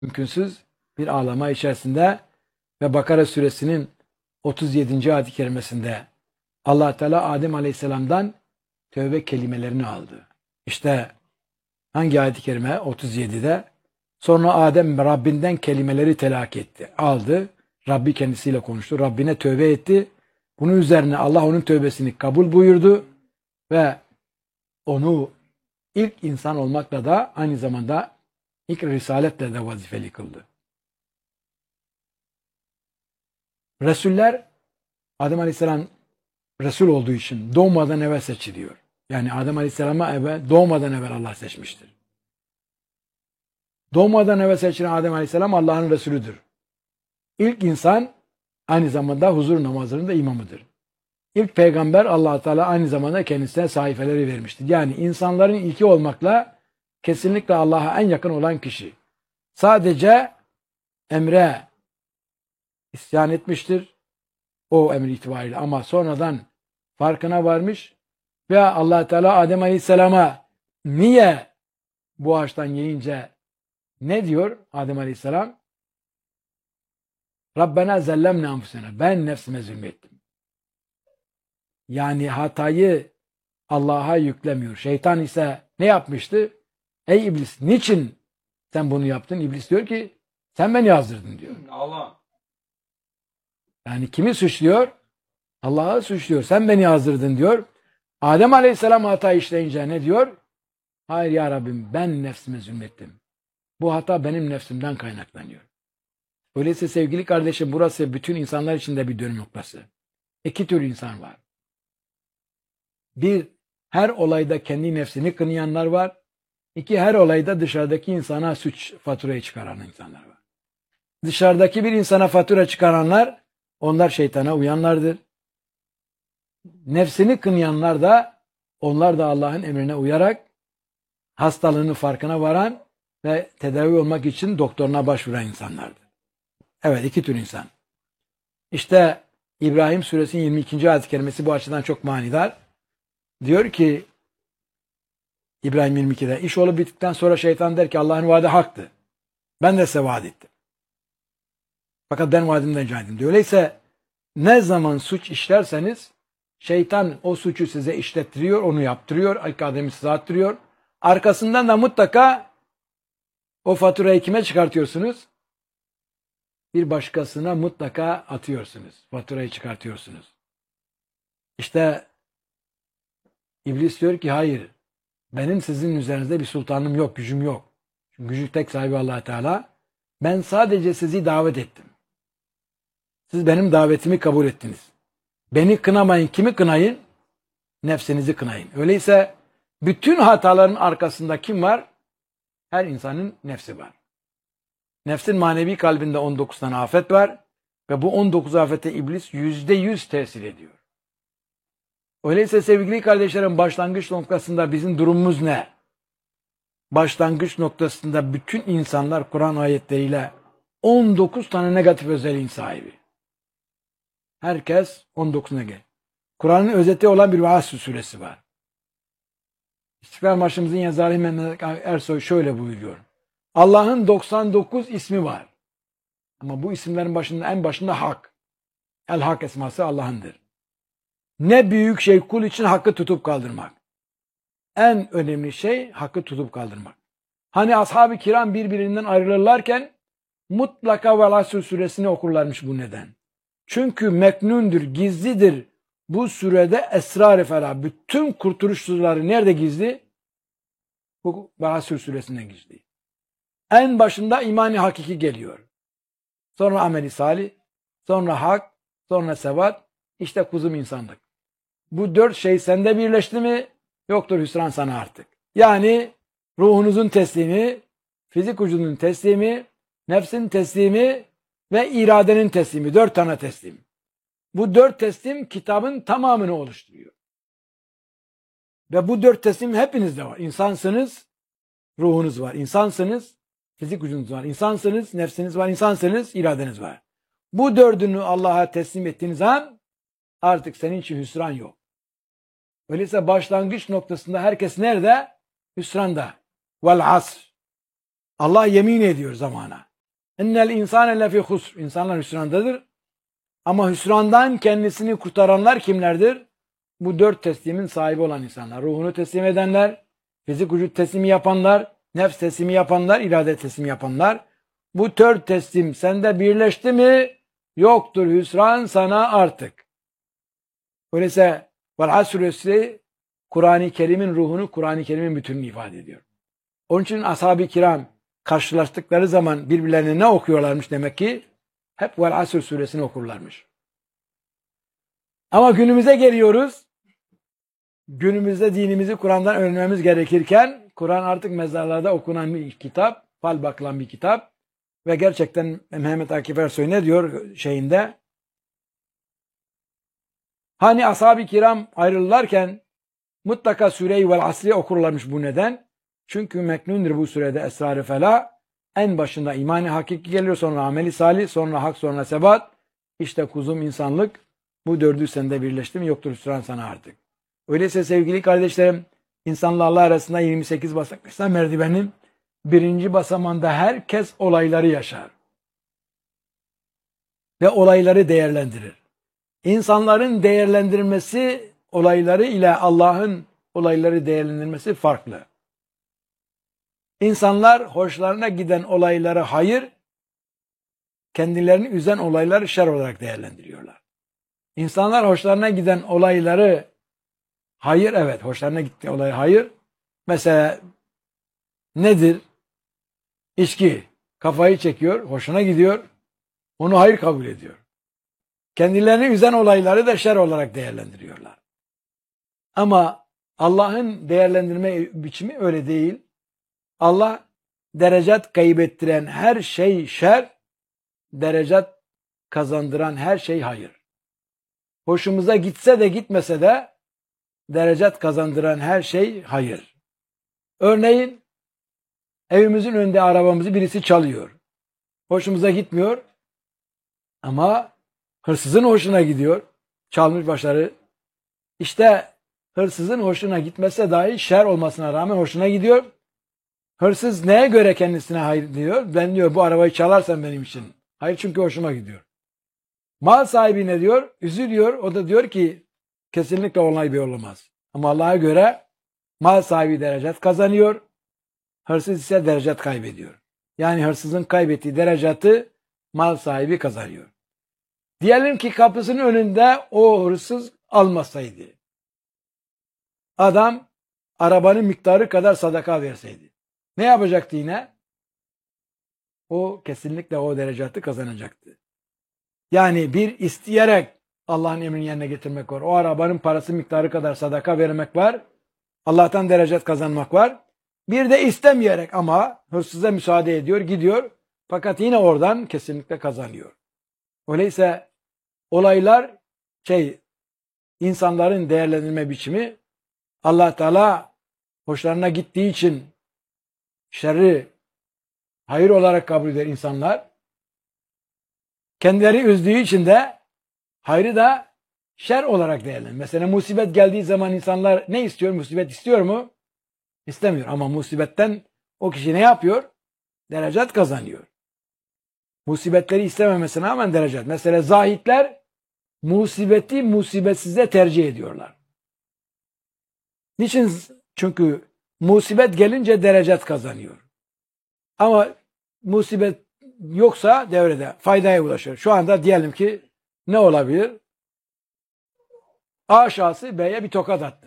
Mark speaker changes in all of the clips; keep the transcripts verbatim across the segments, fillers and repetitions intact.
Speaker 1: mümkünsüz bir ağlama içerisinde ve Bakara suresinin otuz yedinci ayet-i kerimesinde Allah Teala Adem Aleyhisselam'dan tövbe kelimelerini aldı. İşte hangi ayet-i kerime? otuz yedide. Sonra Adem Rabbinden kelimeleri telakki etti. Aldı. Rabbi kendisiyle konuştu. Rabbine tövbe etti. Bunun üzerine Allah onun tövbesini kabul buyurdu ve onu ilk insan olmakla da aynı zamanda ilk risaletle de vazifeli kıldı. Resuller Adem Aleyhisselam Resul olduğu için doğmadan evvel seçiliyor. Yani Adem Aleyhisselam'a evvel, doğmadan evvel Allah seçmiştir. Doğmadan evvel seçilen Adem Aleyhisselam Allah'ın Resulüdür. İlk insan aynı zamanda huzur namazının da imamıdır. İlk peygamber Allah Teala aynı zamanda kendisine sahifeleri vermiştir. Yani insanların ilki olmakla kesinlikle Allah'a en yakın olan kişi. Sadece emre isyan etmiştir. O emir itibariyle ama sonradan farkına varmış ve Allah Teala Adem Aleyhisselam'a niye bu ağaçtan yiyince ne diyor Adem Aleyhisselam? Rabbena zellemne anfusena. Ben nefsime zulmettim. Yani hatayı Allah'a yüklemiyor. Şeytan ise ne yapmıştı? Ey iblis, niçin sen bunu yaptın? İblis diyor ki sen beni yazdırdın diyor.
Speaker 2: Allah.
Speaker 1: Yani kimi suçluyor? Allah'ı suçluyor. Sen beni yazdırdın diyor. Adem Aleyhisselam hata işleyince ne diyor? Hayır ya Rabbim, ben nefsime zulmettim. Bu hata benim nefsimden kaynaklanıyor. Öyleyse sevgili kardeşim, burası bütün insanlar için de bir dönüm noktası. İki tür insan var. Bir, her olayda kendi nefsini kınayanlar var. İki, her olayda dışarıdaki insana suç faturayı çıkaran insanlar var. Dışarıdaki bir insana fatura çıkaranlar, onlar şeytana uyanlardır. Nefsini kınayanlar da, onlar da Allah'ın emrine uyarak hastalığının farkına varan ve tedavi olmak için doktoruna başvuran insanlardır. Evet, iki tür insan. İşte İbrahim suresinin yirmi ikinci ayet-i kerimesi bu açıdan çok manidar. Diyor ki İbrahim yirmi ikide iş olup bittikten sonra şeytan der ki Allah'ın vaadi haktı. Ben de size vaat ettim. Fakat ben vaadimden caydım diyor. Öyleyse ne zaman suç işlerseniz şeytan o suçu size işlettiriyor, onu yaptırıyor, ilk ademi size attırıyor. Arkasından da mutlaka o faturayı kime çıkartıyorsunuz? Bir başkasına mutlaka atıyorsunuz. Faturayı çıkartıyorsunuz. İşte İblis diyor ki hayır, benim sizin üzerinizde bir sultanım yok, gücüm yok. Çünkü gücü tek sahibi Allah Teala. Ben sadece sizi davet ettim. Siz benim davetimi kabul ettiniz. Beni kınamayın, kimi kınayın? Nefsinizi kınayın. Öyleyse bütün hataların arkasında kim var? Her insanın nefsi var. Nefsin manevi kalbinde on dokuz tane afet var ve bu on dokuz afete iblis yüzde yüz tesir ediyor. Öyleyse sevgili kardeşlerim, başlangıç noktasında bizim durumumuz ne? Başlangıç noktasında bütün insanlar Kur'an ayetleriyle on dokuz tane negatif özelliğin sahibi. Herkes on dokuzuna gel. Kur'an'ın özeti olan bir Vaaz suresi var. İstiklal Marşımızın yazarı Mehmet Ersoy şöyle buyuruyor. Allah'ın doksan dokuz ismi var. Ama bu isimlerin başında en başında Hak. El Hak esması Allah'ındır. Ne büyük şey kul için hakkı tutup kaldırmak. En önemli şey hakkı tutup kaldırmak. Hani ashab-ı kiram birbirinden ayrılırlarken mutlaka Vel-Asr suresini okurlarmış bu neden. Çünkü meknundur, gizlidir. Bu surede esrar-ı ferah. Bütün kurtuluş sırları nerede gizli? Bu Vel-Asr suresinde gizli. En başında imani hakiki geliyor. Sonra ameli salih, sonra hak, sonra sevat, işte kuzum insanlık. Bu dört şey sende birleşti mi yoktur hüsran sana artık. Yani ruhunuzun teslimi, fizik vücudunun teslimi, nefsin teslimi ve iradenin teslimi. Dört tane teslim. Bu dört teslim kitabın tamamını oluşturuyor. Ve bu dört teslim hepinizde var. İnsansınız, ruhunuz var. İnsansınız, fizik vücudunuz var. İnsansınız, nefsiniz var. İnsansınız, iradeniz var. Bu dördünü Allah'a teslim ettiğiniz an artık senin için hüsran yok. Öyleyse başlangıç noktasında herkes nerede? Hüsranda. Vel asr. Allah yemin ediyor zamana. İnnel insane lefî husr. İnsanlar hüsrandadır. Ama hüsrandan kendisini kurtaranlar kimlerdir? Bu dört teslimin sahibi olan insanlar. Ruhunu teslim edenler, fizik vücut teslimi yapanlar, nefs teslimi yapanlar, irade teslimi yapanlar. Bu dört teslim sende birleşti mi yoktur hüsran sana artık. Öyleyse Velhas suresi Kur'an-ı Kerim'in ruhunu, Kur'an-ı Kerim'in bütününü ifade ediyor. Onun için ashab-ı kiram karşılaştıkları zaman birbirlerine ne okuyorlarmış demek ki? Hep Vel-Asr suresini okurlarmış. Ama günümüze geliyoruz. Günümüzde dinimizi Kur'an'dan öğrenmemiz gerekirken Kur'an artık mezarlarda okunan bir kitap, fal bakılan bir kitap ve gerçekten Mehmet Akif Ersoy ne diyor şeyinde? Hani ashab-ı kiram ayrılırlarken mutlaka Sure-i Vel-Asr'i okurlarmış, bu neden? Çünkü meknundur bu surede esrar-ı fela. En başında imani hakiki geliyor, sonra ameli salih, sonra hak, sonra sebat. İşte kuzum insanlık, bu dördü sende birleşti mi yoktur hüsran sana artık. Öyleyse sevgili kardeşlerim, insanla Allah arasında yirmi sekiz basamaklı merdivenin birinci basamanda herkes olayları yaşar. Ve olayları değerlendirir. İnsanların değerlendirmesi olayları ile Allah'ın olayları değerlendirmesi farklı. İnsanlar hoşlarına giden olayları hayır, kendilerini üzen olayları şer olarak değerlendiriyorlar. İnsanlar hoşlarına giden olayları hayır, evet hoşlarına gitti olay hayır. Mesela nedir? İçki. Kafayı çekiyor, hoşuna gidiyor, onu hayır kabul ediyor. Kendilerini üzen olayları da şer olarak değerlendiriyorlar. Ama Allah'ın değerlendirme biçimi öyle değil. Allah derecat kaybettiren her şey şer, derecat kazandıran her şey hayır. Hoşumuza gitse de gitmese de derecat kazandıran her şey hayır. Örneğin evimizin önünde arabamızı birisi çalıyor. Hoşumuza gitmiyor ama hırsızın hoşuna gidiyor. Çalmış başları. İşte hırsızın hoşuna gitmese dahi şer olmasına rağmen hoşuna gidiyor. Hırsız neye göre kendisine hayır diyor? Ben diyor bu arabayı çalarsan benim için. Hayır, çünkü hoşuma gidiyor. Mal sahibi ne diyor? Üzülüyor. O da diyor ki kesinlikle olay bir olamaz. Ama Allah'a göre mal sahibi derecat kazanıyor. Hırsız ise derecat kaybediyor. Yani hırsızın kaybettiği derecatı mal sahibi kazanıyor. Diyelim ki kapısının önünde o hırsız almasaydı. Adam arabanın miktarı kadar sadaka verseydi. Ne yapacaktı yine? O kesinlikle o derecatı kazanacaktı. Yani bir isteyerek Allah'ın emrini yerine getirmek var. O arabanın parası miktarı kadar sadaka vermek var. Allah'tan derecat kazanmak var. Bir de istemeyerek ama hırsıza müsaade ediyor, gidiyor. Fakat yine oradan kesinlikle kazanıyor. Öyleyse olaylar şey, insanların değerlendirme biçimi, Allah Teala hoşlarına gittiği için şerri hayır olarak kabul eder insanlar. Kendileri üzdüğü için de hayrı da şer olarak değerlendirir. Mesela musibet geldiği zaman insanlar ne istiyor? Musibet istiyor mu? İstemiyor. Ama musibetten o kişi ne yapıyor? Derecat kazanıyor. Musibetleri istememesine rağmen derecat. Mesela zahitler musibeti musibetsize tercih ediyorlar. Niçin? Çünkü musibet gelince derecat kazanıyor. Ama musibet yoksa devrede faydaya ulaşıyor. Şu anda diyelim ki ne olabilir? A şahsı B'ye bir tokat attı.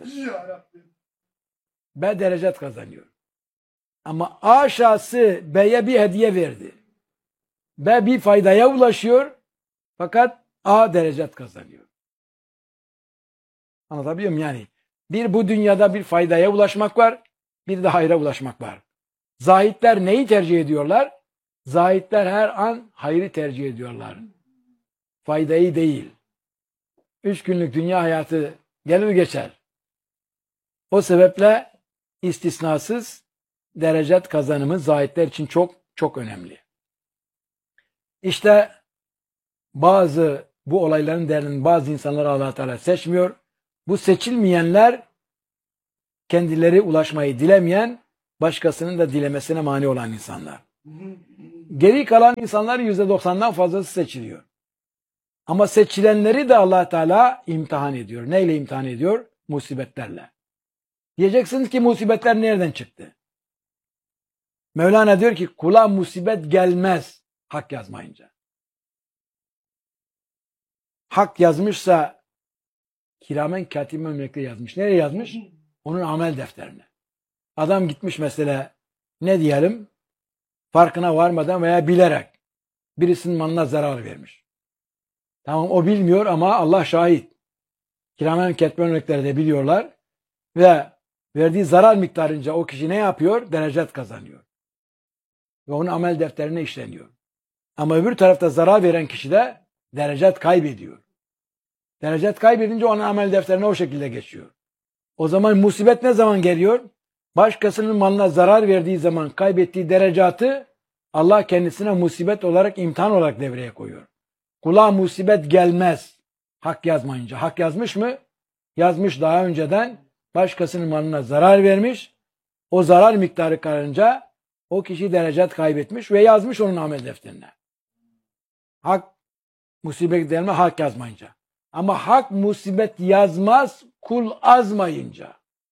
Speaker 1: B derecat kazanıyor. Ama A şahsı B'ye bir hediye verdi. B bir faydaya ulaşıyor. Fakat A derecat kazanıyor. Anlatabiliyor muyum? Yani bir bu dünyada bir faydaya ulaşmak var. Bir de hayra ulaşmak var. Zahitler neyi tercih ediyorlar? Zahitler her an hayrı tercih ediyorlar. Faydayı değil. Üç günlük dünya hayatı gelir geçer. O sebeple istisnasız derecat kazanımı zahitler için çok çok önemli. İşte bazı bu olayların değerlerini bazı insanlar Allah Teala seçmiyor. Bu seçilmeyenler kendileri ulaşmayı dilemeyen, başkasının da dilemesine mani olan insanlar. Geri kalan insanların yüzde doksandan fazlası seçiliyor. Ama seçilenleri de Allah Teala imtihan ediyor. Neyle imtihan ediyor? Musibetlerle. Diyeceksiniz ki musibetler nereden çıktı? Mevlana diyor ki kula musibet gelmez hak yazmayınca. Hak yazmışsa kiramen katiben melekler yazmış. Nereye yazmış? Onun amel defterine. Adam gitmiş mesela ne diyelim? Farkına varmadan veya bilerek birisinin malına zarar vermiş. Tamam o bilmiyor ama Allah şahit. Kiramen katiben melekler de biliyorlar ve verdiği zarar miktarınca o kişi ne yapıyor? Derecet kazanıyor. Ve onun amel defterine işleniyor. Ama öbür tarafta zarar veren kişi de derecet kaybediyor. Derecet kaybedince onun amel defterine o şekilde geçiyor. O zaman musibet ne zaman geliyor? Başkasının malına zarar verdiği zaman kaybettiği derecatı Allah kendisine musibet olarak, imtihan olarak devreye koyuyor. Kula musibet gelmez hak yazmayınca. Hak yazmış mı? Yazmış daha önceden. Başkasının malına zarar vermiş. O zarar miktarı karınca o kişi derecat kaybetmiş ve yazmış onun amel defterine. Hak musibet gelme hak yazmayınca. Ama hak musibet yazmaz kul azmayınca.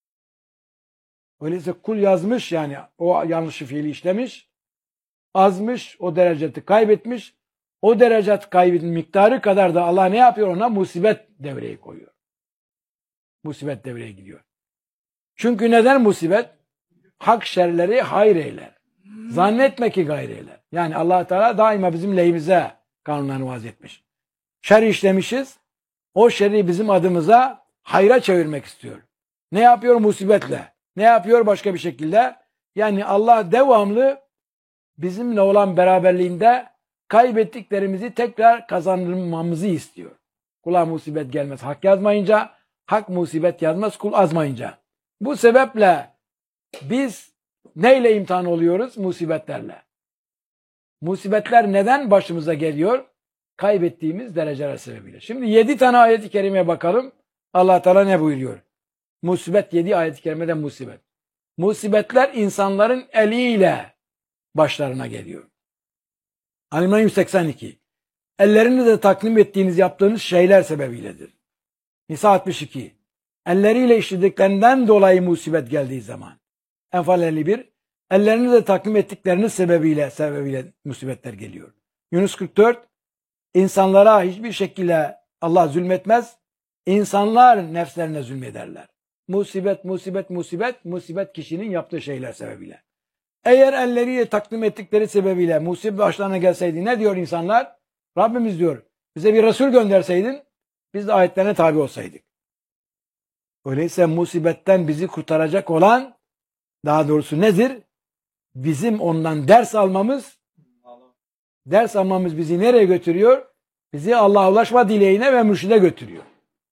Speaker 1: Öyleyse kul yazmış yani o yanlışı fiili işlemiş. Azmış o dereceti kaybetmiş. O derecat kaybetme miktarı kadar da Allah ne yapıyor ona? Musibet devreye koyuyor. Musibet devreye gidiyor. Çünkü neden musibet? Hak şerleri hayır eyler. Zannetme ki gayr eyler. Yani Allah Teala daima bizim lehimize kanunlarını vaz etmiş. Şer işlemişiz. O şerri bizim adımıza hayra çevirmek istiyor. Ne yapıyor? Musibetle. Ne yapıyor? Başka bir şekilde. Yani Allah devamlı bizimle olan beraberliğinde kaybettiklerimizi tekrar kazanmamızı istiyor. Kula musibet gelmez hak yazmayınca, hak musibet yazmaz kul azmayınca. Bu sebeple biz neyle imtihan oluyoruz? Musibetlerle. Musibetler neden başımıza geliyor? Kaybettiğimiz dereceler sebebiyle. Şimdi yedi tane ayet-i kerimeye bakalım. Allah Teala ne buyuruyor? Musibet, yedi ayet-i kerimeden musibet. Musibetler insanların eliyle başlarına geliyor. Ali yüz seksen iki. Ellerinizle takdim ettiğiniz yaptığınız şeyler sebebiyledir. Nisa altmış iki. Elleriyle işlediklerinden dolayı musibet geldiği zaman. Enfal elli bir. Ellerinizle takdim ettikleriniz sebebiyle sebebiyle musibetler geliyor. Yunus kırk dört. İnsanlara hiçbir şekilde Allah zulmetmez. İnsanlar nefslerine zulmederler. Musibet, musibet, musibet, musibet kişinin yaptığı şeyler sebebiyle. Eğer elleriyle takdim ettikleri sebebiyle musibet başlarına gelseydi ne diyor insanlar? Rabbimiz diyor bize bir Resul gönderseydin biz de ayetlerine tabi olsaydık. Öyleyse musibetten bizi kurtaracak olan daha doğrusu nedir? Bizim ondan ders almamız, ders almamız bizi nereye götürüyor? Bizi Allah'a ulaşma dileğine ve mürşide götürüyor.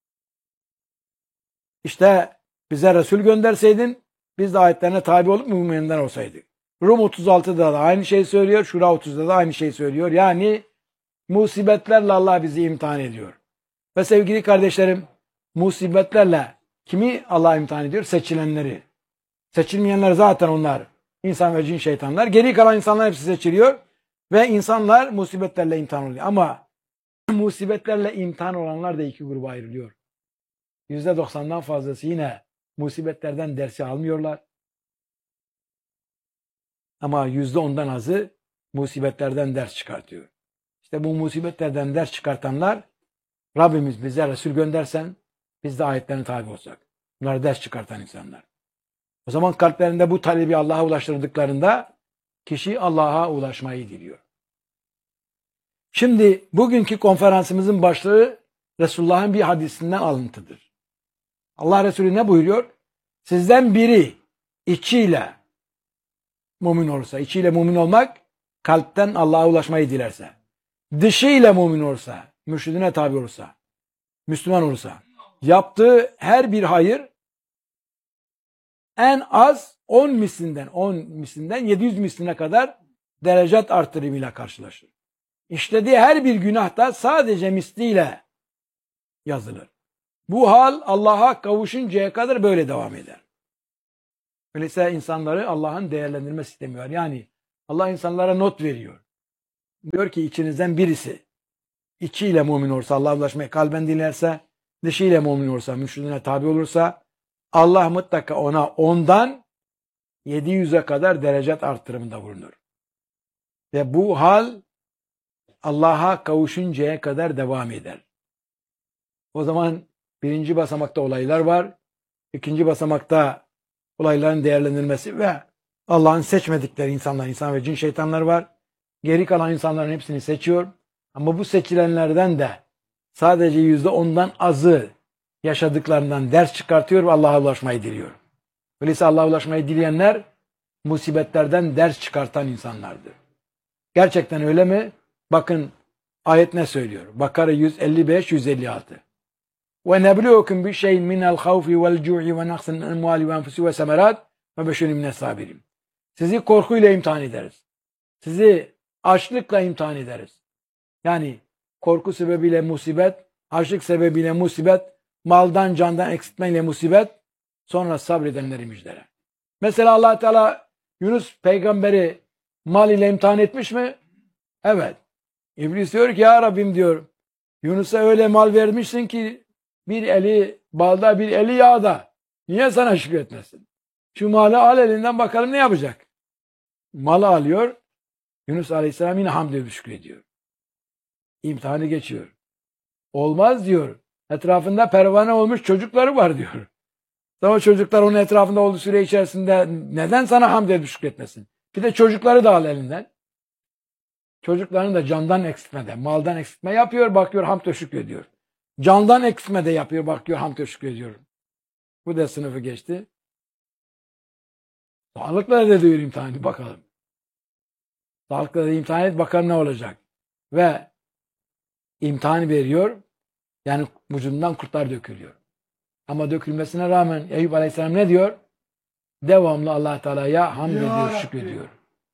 Speaker 1: İşte bize Resul gönderseydin biz de ayetlerine tabi olup müminler olsaydık. Rum otuz altıda da aynı şeyi söylüyor. Şura otuzda da aynı şeyi söylüyor. Yani musibetlerle Allah bizi imtihan ediyor. Ve sevgili kardeşlerim musibetlerle kimi Allah imtihan ediyor? Seçilenleri. Seçilmeyenler zaten onlar. İnsan ve cin şeytanlar. Geri kalan insanlar hepsi seçiliyor. Ve insanlar musibetlerle imtihan oluyor. Ama musibetlerle imtihan olanlar da iki gruba ayrılıyor. yüzde doksandan fazlası yine musibetlerden dersi almıyorlar. Ama yüzde ondan azı musibetlerden ders çıkartıyor. İşte bu musibetlerden ders çıkartanlar Rabbimiz bize Resul göndersen biz de ayetlerine tabi olsak. Bunlar ders çıkartan insanlar. O zaman kalplerinde bu talebi Allah'a ulaştırdıklarında kişi Allah'a ulaşmayı diliyor. Şimdi bugünkü konferansımızın başlığı Resulullah'ın bir hadisinden alıntıdır. Allah Resulü ne buyuruyor? Sizden biri içiyle mümin olursa, içiyle mümin olmak kalpten Allah'a ulaşmayı dilerse, dışıyla mümin olursa, mürşidine tabi olursa, Müslüman olursa, yaptığı her bir hayır en az on mislinden, on mislinden yedi yüz misline kadar derecat artırımıyla karşılaşır. İşlediği her bir günah da sadece misliyle yazılır. Bu hal Allah'a kavuşuncaya kadar böyle devam eder. Öyleyse insanları Allah'ın değerlendirme sistemi var. Yani Allah insanlara not veriyor. diyor ki içinizden birisi içiyle mümin olursa, Allah'a ulaşmayı kalben dilerse, dışıyla mümin olursa, müşrikine tabi olursa, Allah mutlaka ona ondan yedi yüze kadar derecat artırımında bulunur. Ve bu hal Allah'a kavuşuncaya kadar devam eder. O zaman birinci basamakta olaylar var. İkinci basamakta olayların değerlendirilmesi ve Allah'ın seçmedikleri insanlar, insan ve cin şeytanlar var. Geri kalan insanların hepsini seçiyor. Ama bu seçilenlerden de sadece yüzde ondan azı yaşadıklarından ders çıkartıyor ve Allah'a ulaşmayı diliyor. Öyleyse Allah'a ulaşmayı dileyenler musibetlerden ders çıkartan insanlardır. Gerçekten öyle mi? Bakın ayet ne söylüyor? Bakara yüz elli beş yüz elli altı. Ve nebluukum bi şey'in minel havfi vel cu'i ve naqsin min emvali ve enfusi ve semerat ve beşirin mines sabirin. Sizi korkuyla imtihan ederiz. Sizi açlıkla imtihan ederiz. Yani korku sebebiyle musibet, açlık sebebiyle musibet, maldan candan eksiltmeyle musibet, sonra sabredenleri müjdele. Mesela Allah Teala Yunus peygamberi mal ile imtihan etmiş mi? Evet. İblis diyor ki ya Rabbim diyor, Yunus'a öyle mal vermişsin ki bir eli balda bir eli yağda. Niye sana şükretmesin? Şu malı al elinden bakalım ne yapacak? Malı alıyor. Yunus Aleyhisselam yine hamd ediyor, şükrediyor. İmtihanı geçiyor. Olmaz diyor. Etrafında pervane olmuş çocukları var diyor. Ama çocuklar onun etrafında olduğu süre içerisinde neden sana hamd edip şükretmesin? Bir de çocukları da al elinden. Çocuklarını da candan eksiltmede, maldan eksiltme yapıyor, bakıyor hamd ve şükrediyor. Candan eksiltme de yapıyor, bakıyor hamd ve şükrediyor. Bu da sınıfı geçti. Sağlıkla da diyor imtihanı bakalım. Sağlıkla da imtihan et bakalım ne olacak. Ve imtihanı veriyor. Yani vücudundan kurtlar dökülüyor. Ama dökülmesine rağmen Eyüp Aleyhisselam ne diyor? Devamlı Allah Teala'ya hamd ediyor, şükrediyor.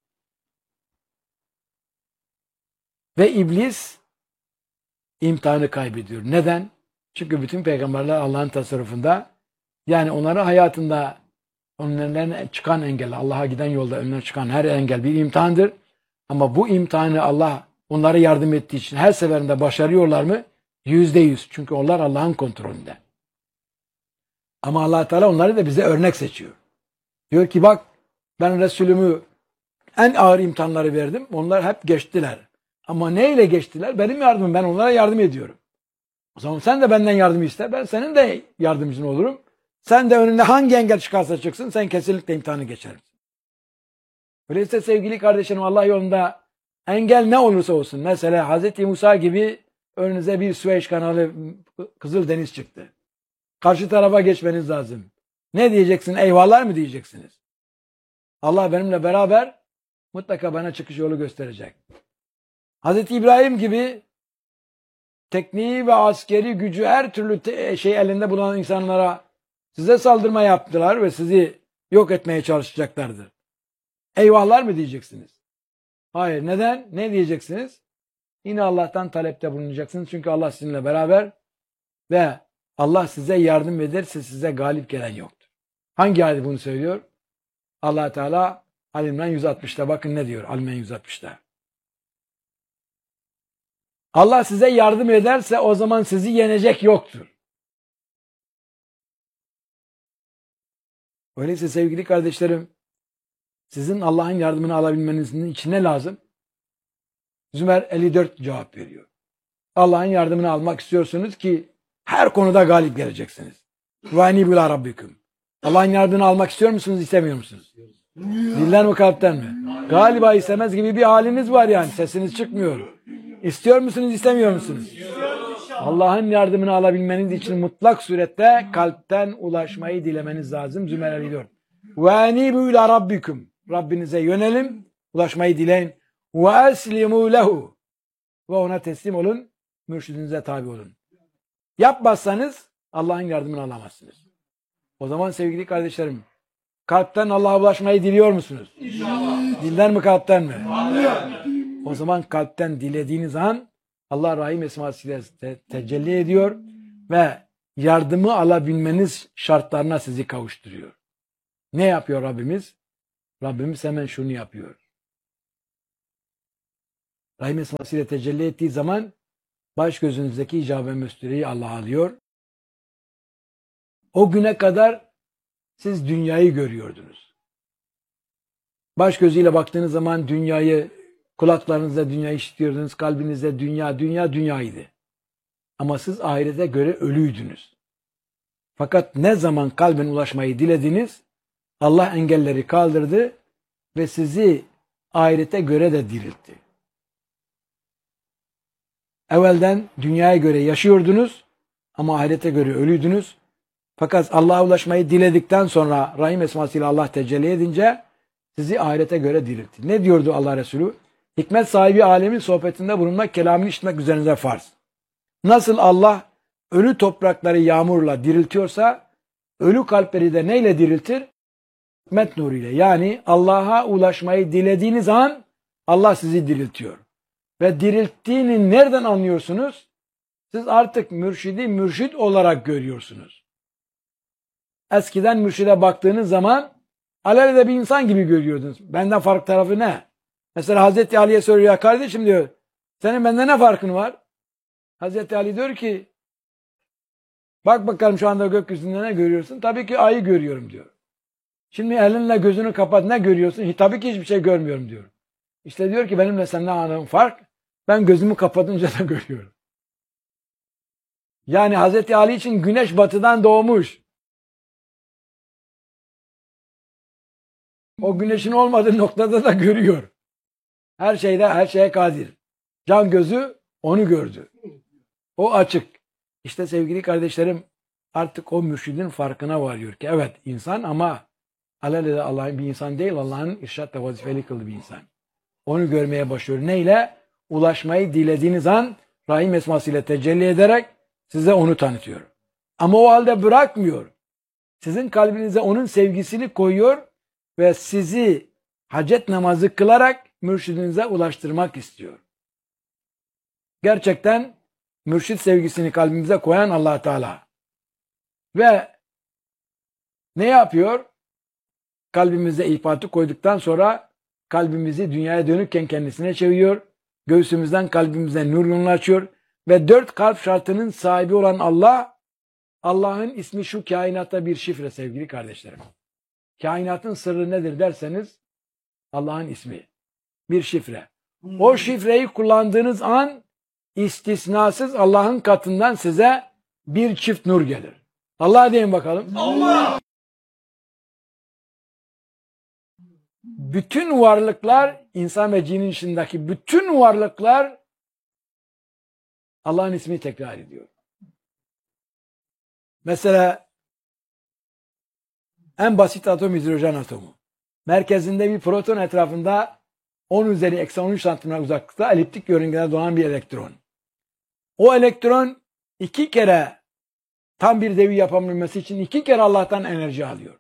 Speaker 1: Ve iblis imtihanı kaybediyor. Neden? Çünkü bütün peygamberler Allah'ın tasarrufunda. Yani onların hayatında önlerine çıkan engel, Allah'a giden yolda önlerine çıkan her engel bir imtihandır. Ama bu imtihanı Allah onlara yardım ettiği için her seferinde başarıyorlar mı? Yüzde yüz. Çünkü onlar Allah'ın kontrolünde. Ama Allah Teala onları da bize örnek seçiyor. Diyor ki bak ben Resulümü en ağır imtihanları verdim. Onlar hep geçtiler. Ama neyle geçtiler? Benim yardımım. Ben onlara yardım ediyorum. O zaman sen de benden yardım iste. Ben senin de yardımcın olurum. Sen de önüne hangi engel çıkarsa çıksın sen kesinlikle imtihanı geçersin. Öyleyse sevgili kardeşlerim Allah yolunda engel ne olursa olsun. Mesela Hazreti Musa gibi önünüze bir Süveyş kanalı Kızıl Deniz çıktı. Karşı tarafa geçmeniz lazım. Ne diyeceksin? Eyvallah mı diyeceksiniz? Allah benimle beraber mutlaka bana çıkış yolu gösterecek. Hazreti İbrahim gibi tekniği ve askeri gücü her türlü şey elinde bulunan insanlara size saldırma yaptılar ve sizi yok etmeye çalışacaklardır. Eyvallah mı diyeceksiniz? Hayır. Neden? Ne diyeceksiniz? Yine Allah'tan talepte bulunacaksınız. Çünkü Allah sizinle beraber ve Allah size yardım ederse size galip gelen yoktur. Hangi ayet bunu söylüyor? Allah Teala Ali İmran yüz altmışta bakın ne diyor Ali İmran yüz altmışta. Allah size yardım ederse o zaman sizi yenecek yoktur. Öyleyse sevgili kardeşlerim sizin Allah'ın yardımını alabilmenizin için ne lazım? Zümer elli dört cevap veriyor. Allah'ın yardımını almak istiyorsunuz ki her konuda galip geleceksiniz. Vâni bûlâ rabbiküm. Allah'ın yardımını almak istiyor musunuz, istemiyor musunuz? Dilden mi kalpten mi? Galiba istemez gibi bir haliniz var yani. Sesiniz çıkmıyor. İstiyor musunuz, istemiyor musunuz? Allah'ın yardımını alabilmeniz için mutlak surette kalpten ulaşmayı dilemeniz lazım. Zümer elli dört. Vâni bûlâ rabbiküm. Rabbinize yönelim, ulaşmayı dileyin. Ve eslimû lehu. Ve ona teslim olun, mürşidinize tabi olun. Yapmazsanız Allah'ın yardımını alamazsınız. O zaman sevgili kardeşlerim, kalpten Allah'a ulaşmayı diliyor musunuz? İnşallah. Dilden mi kalpten mi? Allah. O zaman kalpten dilediğiniz an Allah Rahim esmasıyla te tecelli ediyor ve yardımı alabilmeniz şartlarına sizi kavuşturuyor. Ne yapıyor Rabbimiz? Rabbimiz hemen şunu yapıyor. Rahim esmasıyla tecelli ettiği zaman baş gözünüzdeki icab ve müstüreyi Allah alıyor. O güne kadar siz dünyayı görüyordunuz. Baş gözüyle baktığınız zaman dünyayı, kulaklarınızda dünyayı işitiyordunuz, kalbinizde dünya, dünya, dünyaydı. Ama siz ahirete göre ölüydünüz. Fakat ne zaman kalben ulaşmayı dilediniz, Allah engelleri kaldırdı ve sizi ahirete göre de diriltti. Evvelden dünyaya göre yaşıyordunuz ama ahirete göre ölüydünüz. Fakat Allah'a ulaşmayı diledikten sonra Rahim esmasıyla Allah tecelli edince sizi ahirete göre diriltti. Ne diyordu Allah Resulü? Hikmet sahibi alemin sohbetinde bulunmak, kelamını işitmek üzerinize farz. Nasıl Allah ölü toprakları yağmurla diriltiyorsa, ölü kalpleri de neyle diriltir? Hikmet nuruyla. Yani Allah'a ulaşmayı dilediğiniz an Allah sizi diriltiyor. Ve dirilttiğini nereden anlıyorsunuz? Siz artık mürşidi mürşid olarak görüyorsunuz. Eskiden mürşide baktığınız zaman alelade bir insan gibi görüyordunuz. Benden farklı tarafı ne? Mesela Hazreti Ali'ye soruyor, ya kardeşim diyor, senin benden ne farkın var? Hazreti Ali diyor ki, bak bakalım şu anda gökyüzünde ne görüyorsun? Tabii ki ayı görüyorum diyor. Şimdi elinle gözünü kapat, ne görüyorsun? Tabii ki hiçbir şey görmüyorum diyor. İşte diyor ki benimle senden aradığım fark, ben gözümü kapatınca da görüyorum. Yani Hazreti Ali için güneş batıdan doğmuş. O güneşin olmadığı noktada da görüyor. Her şeyde her şeye kadir. Can gözü onu gördü. O açık. İşte sevgili kardeşlerim, artık o mürşidin farkına varıyor ki evet insan ama alelade Allah'ın bir insan değil, Allah'ın irşatla vazifeli kıldığı bir insan. Onu görmeye başlıyor. Neyle? Ulaşmayı dilediğiniz an Rahim esmasıyla tecelli ederek size onu tanıtıyor. Ama o halde bırakmıyor. Sizin kalbinize onun sevgisini koyuyor ve sizi hacet namazı kılarak mürşidinize ulaştırmak istiyor. Gerçekten mürşid sevgisini kalbimize koyan Allah Teala. Ve ne yapıyor? Kalbimize iltifatı koyduktan sonra kalbimizi dünyaya dönükken kendisine çeviriyor. Göğsümüzden kalbimize nur yolunu açıyor. Ve dört kalp şartının sahibi olan Allah, Allah'ın ismi şu kainatta bir şifre sevgili kardeşlerim. Kainatın sırrı nedir derseniz Allah'ın ismi. Bir şifre. O şifreyi kullandığınız an istisnasız Allah'ın katından size bir çift nur gelir. Allah deyin bakalım. Allah! Bütün varlıklar, insan ve cinin içindeki bütün varlıklar Allah'ın ismini tekrar ediyor. Mesela en basit atom hidrojen atomu. Merkezinde bir proton, etrafında on üzeri eksi on üç santimetre uzaklıkta eliptik yörüngede dolan bir elektron. O elektron iki kere tam bir devir yapabilmesi için iki kere Allah'tan enerji alıyor.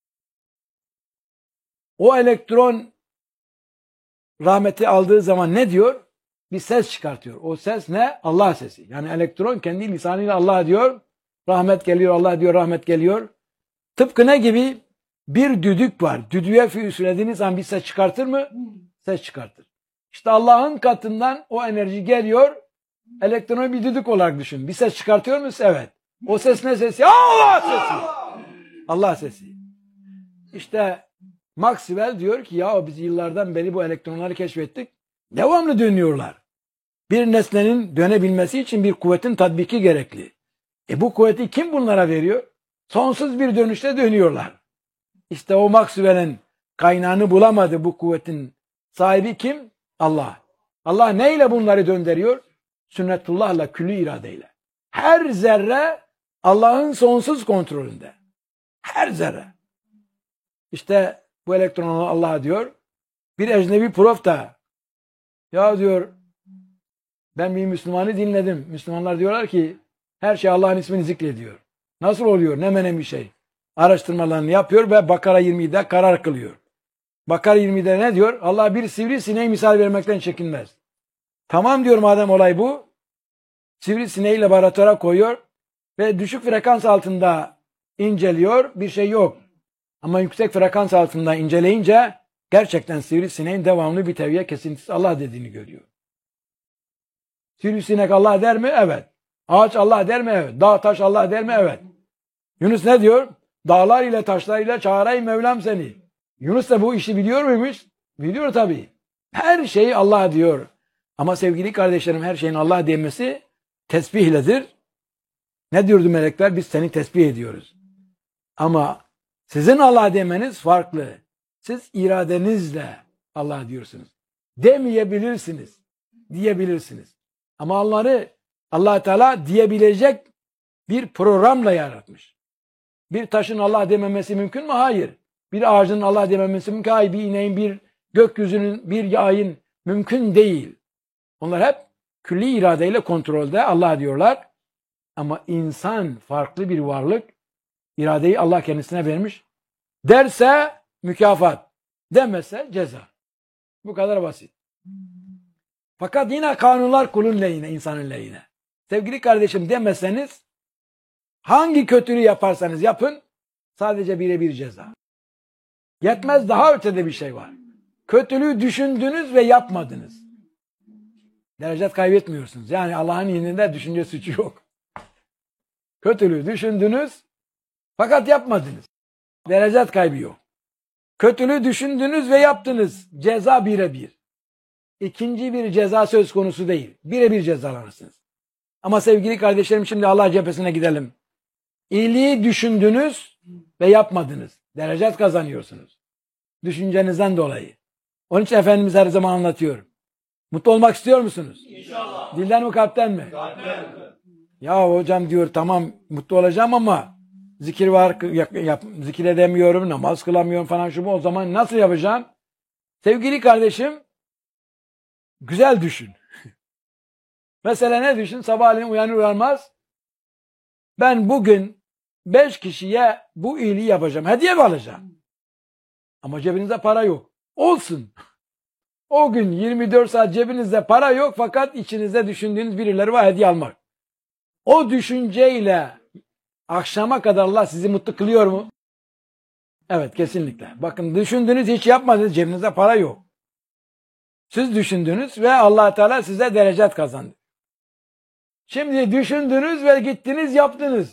Speaker 1: O elektron rahmeti aldığı zaman ne diyor? Bir ses çıkartıyor. O ses ne? Allah sesi. Yani elektron kendi lisanıyla Allah diyor. Rahmet geliyor, Allah diyor, rahmet geliyor. Tıpkı ne gibi? Bir düdük var. Düdüğe üflediğiniz zaman bir ses çıkartır mı? Ses çıkartır. İşte Allah'ın katından o enerji geliyor. Elektronu bir düdük olarak düşün. Bir ses çıkartıyor musun? Evet. O ses ne sesi? Allah sesi. Allah sesi. İşte Maxwell diyor ki ya biz yıllardan beri bu elektronları keşfettik. Devamlı dönüyorlar. Bir nesnenin dönebilmesi için bir kuvvetin tatbiki gerekli. E bu kuvveti kim bunlara veriyor? Sonsuz bir dönüşte dönüyorlar. İşte o Maxwell'in kaynağını bulamadı bu kuvvetin sahibi kim? Allah. Allah neyle bunları döndürüyor? Sünnetullah'la, külli iradeyle. Her zerre Allah'ın sonsuz kontrolünde. Her zerre. İşte bu elektronu Allah diyor. Bir ecnebi prof da ya diyor ben bir Müslümanı dinledim. Müslümanlar diyorlar ki her şey Allah'ın ismini zikrediyor. Nasıl oluyor? Ne menem bir şey. Araştırmalarını yapıyor ve Bakara yirmide karar kılıyor. Bakara yirmide ne diyor? Allah bir sivrisineği misal vermekten çekinmez. Tamam diyor madem olay bu. Sivrisineği laboratuvara koyuyor ve düşük frekans altında inceliyor. Bir şey yok. Ama yüksek frekans altında inceleyince gerçekten sivrisineğin devamlı bir tevhiye kesintisi Allah dediğini görüyor. Sivrisinek Allah der mi? Evet. Ağaç Allah der mi? Evet. Dağ taş Allah der mi? Evet. Yunus ne diyor? Dağlar ile taşlar ile çağırayım Mevlam seni. Yunus da bu işi biliyor muymuş? Biliyor tabii. Her şeyi Allah diyor. Ama sevgili kardeşlerim, her şeyin Allah demesi tesbihledir. Ne diyordu melekler? Biz seni tesbih ediyoruz. Ama sizin Allah demeniz farklı. Siz iradenizle Allah diyorsunuz. Demeyebilirsiniz. Diyebilirsiniz. Ama onları Allah Teala diyebilecek bir programla yaratmış. Bir taşın Allah dememesi mümkün mü? Hayır. Bir ağacın Allah dememesi mümkün. Hayır. Bir ineğin, bir gökyüzünün, bir yağın mümkün değil. Onlar hep külli iradeyle kontrolde Allah diyorlar. Ama insan farklı bir varlık. İradeyi Allah kendisine vermiş. Derse mükafat. Demese ceza. Bu kadar basit. Fakat yine kanunlar kulun lehine, insanın lehine. Sevgili kardeşim, demeseniz hangi kötülüğü yaparsanız yapın sadece birebir ceza. Yetmez, daha ötede bir şey var. Kötülüğü düşündünüz ve yapmadınız. Derecet kaybetmiyorsunuz. Yani Allah'ın indinde düşünce suçu yok. Kötülüğü düşündünüz fakat yapmadınız. Derecet kaybı yok. Kötülüğü düşündünüz ve yaptınız. Ceza birebir. İkinci bir ceza söz konusu değil. Birebir cezalanırsınız. Ama sevgili kardeşlerim, şimdi Allah cephesine gidelim. İyiliği düşündünüz ve yapmadınız. Derecet kazanıyorsunuz. Düşüncenizden dolayı. Onun için Efendimiz her zaman anlatıyor. Mutlu olmak istiyor musunuz?
Speaker 2: İnşallah.
Speaker 1: Dilden mi, kalpten mi?
Speaker 2: Kalpten.
Speaker 1: Ya hocam diyor, tamam mutlu olacağım ama zikir var, yap, yap, zikir edemiyorum, namaz kılamıyorum falan şu bu. O zaman nasıl yapacağım? Sevgili kardeşim, güzel düşün. Mesela ne düşün? Sabahleyin uyanır uyanmaz ben bugün beş kişiye bu iyiliği yapacağım. Hediye mi alacağım? Ama cebinizde para yok. Olsun. O gün yirmi dört saat cebinizde para yok fakat içinizde düşündüğünüz birileri var, hediye almak. O düşünceyle akşama kadar Allah sizi mutlu kılıyor mu? Evet, kesinlikle. Bakın, düşündünüz, hiç yapmadınız, cebinizde para yok. Siz düşündünüz ve Allah Teala size derecet kazandı. Şimdi düşündünüz ve gittiniz yaptınız.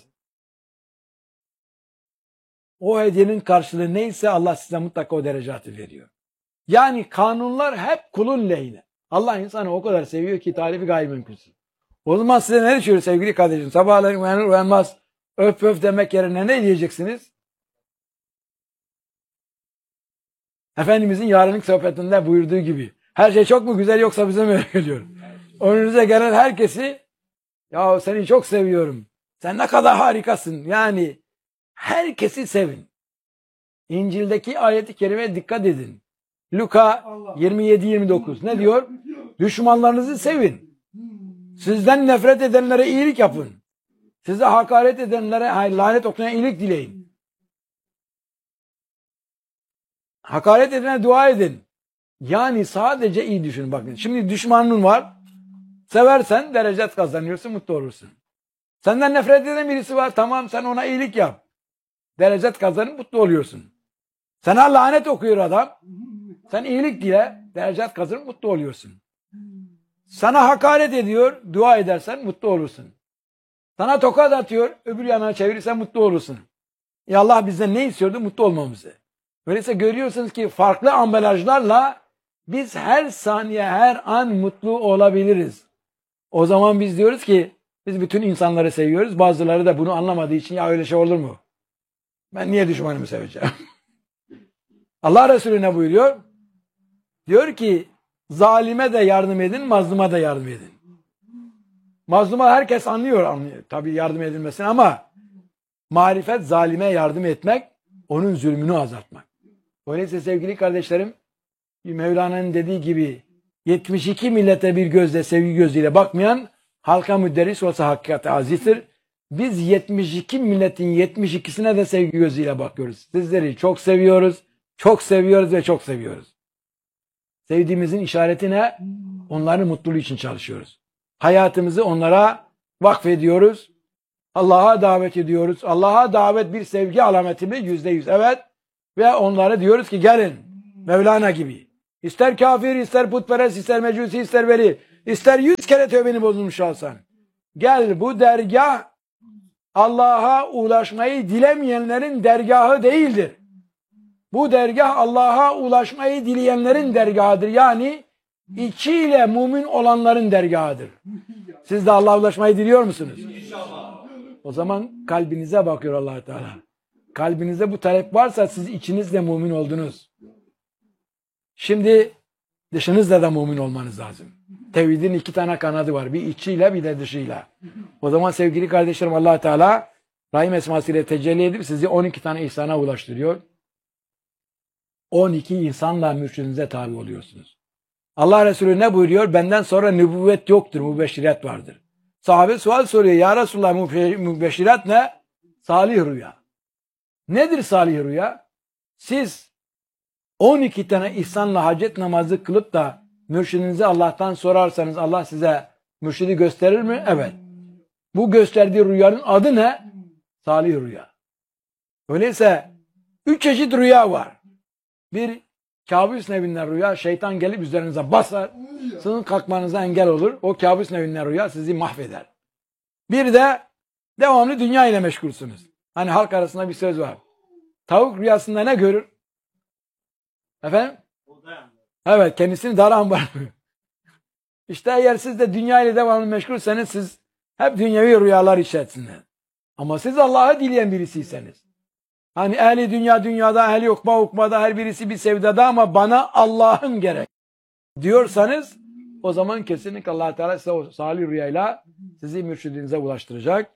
Speaker 1: O hediyenin karşılığı neyse Allah size mutlaka o derecatı veriyor. Yani kanunlar hep kulun lehine. Allah insanı o kadar seviyor ki tarifi gayri mümkünsüz. O zaman size ne düşüyor sevgili kardeşim? Sabahleyin uyanır uyanmaz öf öf demek yerine ne diyeceksiniz? Efendimizin yarınlık sohbetinde buyurduğu gibi. Her şey çok mu güzel yoksa bize mi öyle geliyor? Önünüze gelen herkesi, ya seni çok seviyorum. Sen ne kadar harikasın. Yani herkesi sevin. İncil'deki ayet-i kerimeye dikkat edin. Luka yirmi yedi yirmi dokuz ne diyor? Düşmanlarınızı sevin. Sizden nefret edenlere iyilik yapın. Size hakaret edenlere, hayır, lanet okuyan iyilik dileyin. Hakaret edene dua edin. Yani sadece iyi düşünün. Bakın, şimdi düşmanın var. Seversen derecet kazanıyorsun, mutlu olursun. Senden nefret eden birisi var. Tamam, sen ona iyilik yap. Derecet kazanıp mutlu oluyorsun. Sana lanet okuyor adam. Sen iyilik dile, derecet kazanıp mutlu oluyorsun. Sana hakaret ediyor, dua edersen mutlu olursun. Sana tokat atıyor, öbür yana çevirirsen mutlu olursun. Ya Allah bizden ne istiyordu? Mutlu olmamızı. Öyleyse görüyorsunuz ki farklı ambalajlarla biz her saniye, her an mutlu olabiliriz. O zaman biz diyoruz ki biz bütün insanları seviyoruz. Bazıları da bunu anlamadığı için ya öyle şey olur mu? Ben niye düşmanımı seveceğim? Allah Resulü ne buyuruyor? Diyor ki zalime de yardım edin, mazluma da yardım edin. Mazluma herkes anlıyor, anlıyor. Tabii yardım edilmesini ama marifet zalime yardım etmek, onun zulmünü azaltmak. Öyleyse sevgili kardeşlerim, Mevlana'nın dediği gibi yetmiş iki millete bir gözle, sevgi gözüyle bakmayan halka müderris olsa hakikati azizdir. Biz yetmiş iki milletin yetmiş ikisine de sevgi gözüyle bakıyoruz. Sizleri çok seviyoruz, çok seviyoruz ve çok seviyoruz. Sevdiğimizin işareti ne? Onların mutluluğu için çalışıyoruz. Hayatımızı onlara vakfediyoruz. Allah'a davet ediyoruz. Allah'a davet bir sevgi alameti mi? Yüzde yüz. Evet. Ve onlara diyoruz ki gelin. Mevlana gibi. İster kafir, ister putperest, ister mecusi, ister veli. İster yüz kere tövbeni bozulmuş olsan. Gel, bu dergah Allah'a ulaşmayı dilemeyenlerin dergahı değildir. Bu dergah Allah'a ulaşmayı dileyenlerin dergahıdır. Yani içiyle mümin olanların dergahıdır. Siz de Allah'a ulaşmayı diliyor musunuz? İnşallah. O zaman kalbinize bakıyor Allah Teala. Kalbinizde bu talep varsa siz içinizle mümin oldunuz. Şimdi dışınızda da mümin olmanız lazım. Tevhidin iki tane kanadı var. Bir içiyle bir de dışıyla. O zaman sevgili kardeşlerim, Allah Teala Rahim esmasıyla tecelli edip sizi on iki tane ihsana ulaştırıyor. on iki insanla mürşidinize tabi oluyorsunuz. Allah Resulü ne buyuruyor? Benden sonra nübüvvet yoktur, mübeşşirat vardır. Sahabe sual soruyor. Ya Resulullah, mübeşşirat ne? Salih rüya. Nedir salih rüya? Siz on iki tane ihsanla hacet namazı kılıp da mürşidinize Allah'tan sorarsanız Allah size mürşidi gösterir mi? Evet. Bu gösterdiği rüyanın adı ne? Salih rüya. Öyleyse üç çeşit rüya var. Bir, kabus nevinden rüya, şeytan gelip üzerinize basar, sizin kalkmanıza engel olur. O kabus nevinden rüya sizi mahveder. Bir de devamlı dünya ile meşgulsünüz. Hani halk arasında bir söz var. Tavuk rüyasında ne görür? Efendim? Evet, kendisini daran var. İşte eğer siz de dünya ile devamlı meşgulseniz siz hep dünyevi rüyalar içerisinde. Ama siz Allah'ı dileyen birisiyseniz, hani ehli dünya dünyada, ehli ukba ukbada, her birisi bir sevdada ama bana Allah'ın gerek diyorsanız, o zaman kesinlikle Allah Teala size o salih rüyayla sizi mürşidinize ulaştıracak.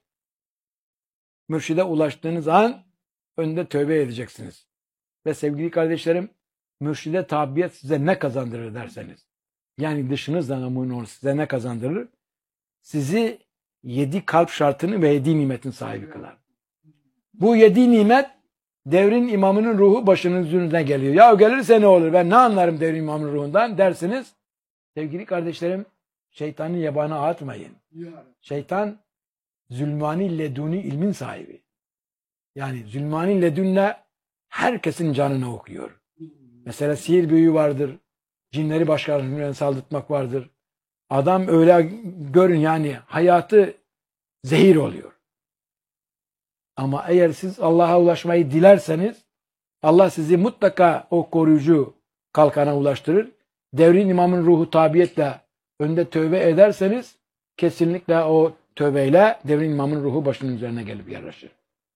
Speaker 1: Mürşide ulaştığınız an önünde tövbe edeceksiniz. Ve sevgili kardeşlerim, mürşide tabiyet size ne kazandırır derseniz, yani dışınızdan amun olur, size ne kazandırır? Sizi yedi kalp şartını ve yedi nimetin sahibi kılar. Bu yedi nimet devrin imamının ruhu başınızın önüne geliyor. Ya gelirse ne olur? Ben ne anlarım devrin imamının ruhundan dersiniz. Sevgili kardeşlerim, şeytanı yabana atmayın. Şeytan zulmani leduni ilmin sahibi. Yani zulmani ledünle herkesin canına okuyor. Mesela sihir büyü vardır. Cinleri başkalarına saldırtmak vardır. Adam öyle görün yani hayatı zehir oluyor. Ama eğer siz Allah'a ulaşmayı dilerseniz Allah sizi mutlaka o koruyucu kalkana ulaştırır. Devrin imamın ruhu tabiyetle önde tövbe ederseniz kesinlikle o tövbeyle devrin imamın ruhu başının üzerine gelip yerleşir.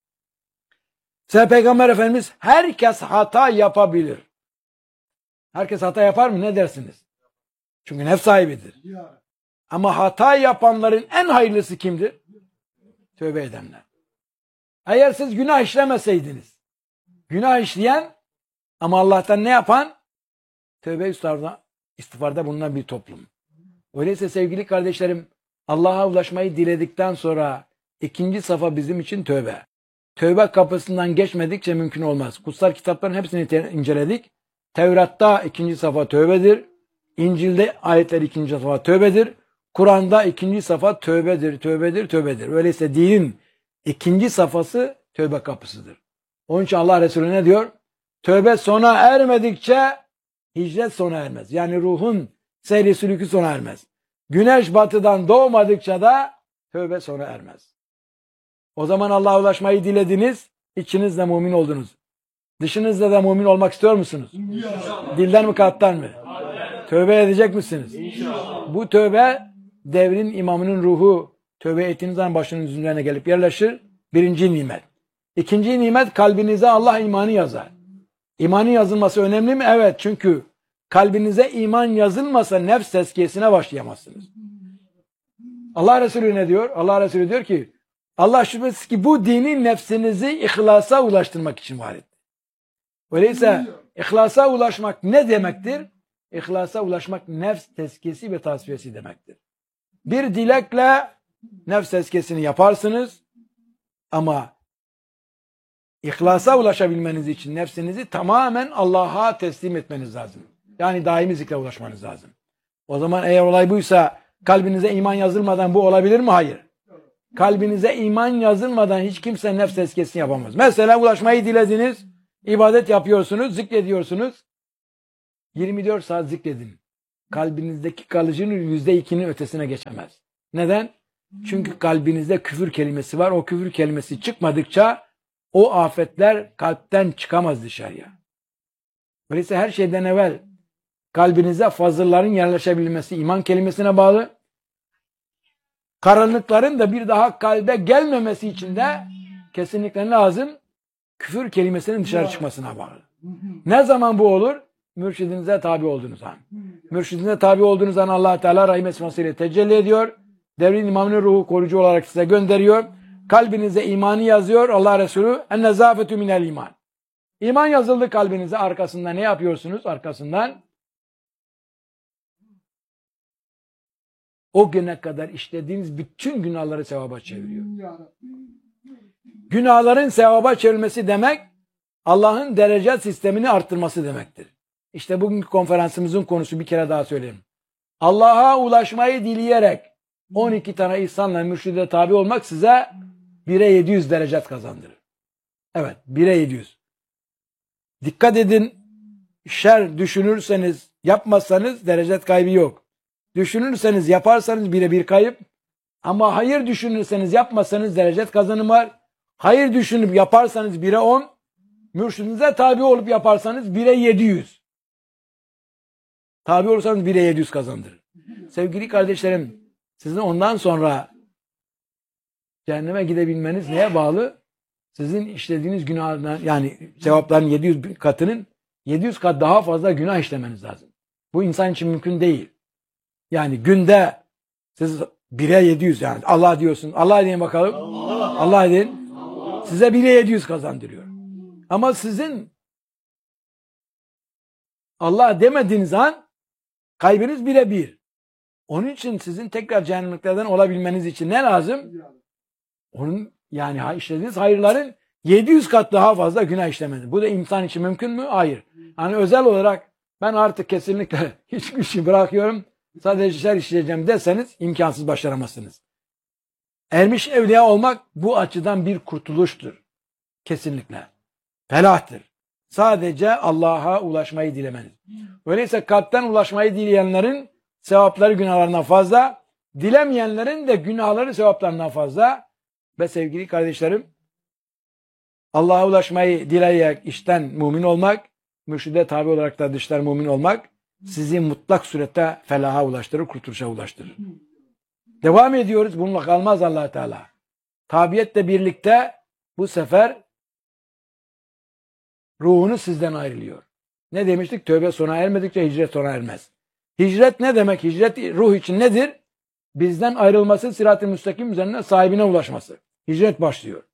Speaker 1: Size Peygamber Efendimiz herkes hata yapabilir. Herkes hata yapar mı? Ne dersiniz? Çünkü nefs sahibidir. Ama hata yapanların en hayırlısı kimdir? Tövbe edenler. Eğer siz günah işlemeseydiniz, günah işleyen ama Allah'tan ne yapan? Tövbe istiğfarda, istiğfarda bulunan bir toplum. Öyleyse sevgili kardeşlerim, Allah'a ulaşmayı diledikten sonra ikinci safa bizim için tövbe. Tövbe kapısından geçmedikçe mümkün olmaz. Kutsal kitapların hepsini inceledik. Tevrat'ta ikinci safa tövbedir. İncil'de ayetler ikinci safa tövbedir. Kur'an'da ikinci safa tövbedir, tövbedir, tövbedir. Öyleyse dinin ikinci safhası tövbe kapısıdır. Onun için Allah Resulü ne diyor? Tövbe sona ermedikçe hicret sona ermez. Yani ruhun seyri sülükü sona ermez. Güneş batıdan doğmadıkça da tövbe sona ermez. O zaman Allah'a ulaşmayı dilediniz, içinizde mümin oldunuz. Dışınızda da mümin olmak istiyor musunuz? İnşallah. Dilden mi kalpten mi? Amin. Tövbe edecek misiniz? İnşallah. Bu tövbe devrin imamının ruhu tövbe ettiğiniz zaman başının üzerine gelip yerleşir. Birinci nimet. İkinci nimet, kalbinize Allah imanı yazar. İmanın yazılması önemli mi? Evet, çünkü kalbinize iman yazılmasa nefs tezkiyesine başlayamazsınız. Allah Resulü ne diyor? Allah Resulü diyor ki Allah şüphesiz ki bu dini nefsinizi ihlasa ulaştırmak için var etti. Öyleyse ihlasa ulaşmak ne demektir? İhlasa ulaşmak nefs tezkiyesi ve tasfiyesi demektir. Bir dilekle nefs tezkiyesini yaparsınız ama İhlasa ulaşabilmeniz için nefsinizi tamamen Allah'a teslim etmeniz lazım. Yani daimi zikre ulaşmanız lazım. O zaman eğer olay buysa kalbinize iman yazılmadan bu olabilir mi? Hayır. Kalbinize iman yazılmadan hiç kimse nefs tezkiyesini yapamaz. Mesela ulaşmayı dilediniz, ibadet yapıyorsunuz, zikrediyorsunuz. yirmi dört saat zikredin. kalbinizdeki kalıcının yüzde ikinin ötesine geçemez. Neden? Çünkü kalbinizde küfür kelimesi var. O küfür kelimesi çıkmadıkça o afetler kalpten çıkamaz dışarıya. Öyleyse her şeyden evvel kalbinize fazılların yerleşebilmesi iman kelimesine bağlı. Karanlıkların da bir daha kalbe gelmemesi için de kesinlikle lazım küfür kelimesinin dışarı çıkmasına bağlı. Ne zaman bu olur? Mürşidinize tabi olduğunuz an. Mürşidinize tabi olduğunuz an Allah Teala rahim esmasıyla tecelli ediyor. Devrin imamının ruhu koruyucu olarak size gönderiyor. Kalbinize imanı yazıyor. Allah Resulü en-nezafetü minel iman. İman yazıldı kalbinize. Arkasından ne yapıyorsunuz? Arkasından o güne kadar işlediğiniz bütün günahları sevaba çeviriyor. Günahların sevaba çevrilmesi demek Allah'ın derece sistemini arttırması demektir. İşte bugünkü konferansımızın konusu, bir kere daha söyleyeyim. Allah'a ulaşmayı dileyerek on iki tane ihsanla mürşide tabi olmak size bire yedi yüz derecet kazandırır. Evet, bire yedi yüz. Dikkat edin, şer düşünürseniz, yapmazsanız derecet kaybı yok. Düşünürseniz, yaparsanız bire bir kayıp. Ama hayır düşünürseniz, yapmazsanız derecet kazanım var. Hayır düşünüp yaparsanız bire on. Mürşidinize tabi olup yaparsanız bire yedi yüz. Tabi olursanız bire yedi yüz kazandırır. Sevgili kardeşlerim, sizin ondan sonra cehenneme gidebilmeniz neye bağlı? Sizin işlediğiniz günahdan, yani sevapların yedi yüz katının yedi yüz kat daha fazla günah işlemeniz lazım. Bu insan için mümkün değil. Yani günde siz bire yedi yüz, yani Allah diyorsun. Allah deyin bakalım. Allah, Allah deyin. Allah. Size bire yedi yüz kazandırıyor. Ama sizin Allah demediğiniz an kaybınız bire bir. Onun için sizin tekrar cehennemliklerden olabilmeniz için ne lazım? Onun, yani işlediğiniz hayırların yedi yüz kat daha fazla günah işlemeniz. Bu da insan için mümkün mü? Hayır. Yani özel olarak ben artık kesinlikle hiçbir şey bırakıyorum, sadece şer işleyeceğim deseniz imkansız, başaramazsınız. Ermiş evliya olmak bu açıdan bir kurtuluştur. Kesinlikle. Felahtır. Sadece Allah'a ulaşmayı dilemeniz. Öyleyse kalpten ulaşmayı dileyenlerin sevapları günahlarından fazla, dilemeyenlerin de günahları sevaplarından fazla. Ve sevgili kardeşlerim, Allah'a ulaşmayı dileyerek işten mümin olmak, mürşide tabi olarak da dıştan mümin olmak sizi mutlak surette felaha ulaştırır, kurtuluşa ulaştırır. Devam ediyoruz. Bununla kalmaz Allah Teala. Tabiyetle birlikte bu sefer ruhunuz sizden ayrılıyor. Ne demiştik? Tövbe sona ermedikçe hicret sona ermez. Hicret ne demek? Hicret ruh için nedir? Bizden ayrılması, sırat-ı müstakim üzerine sahibine ulaşması. Hicret başlıyor.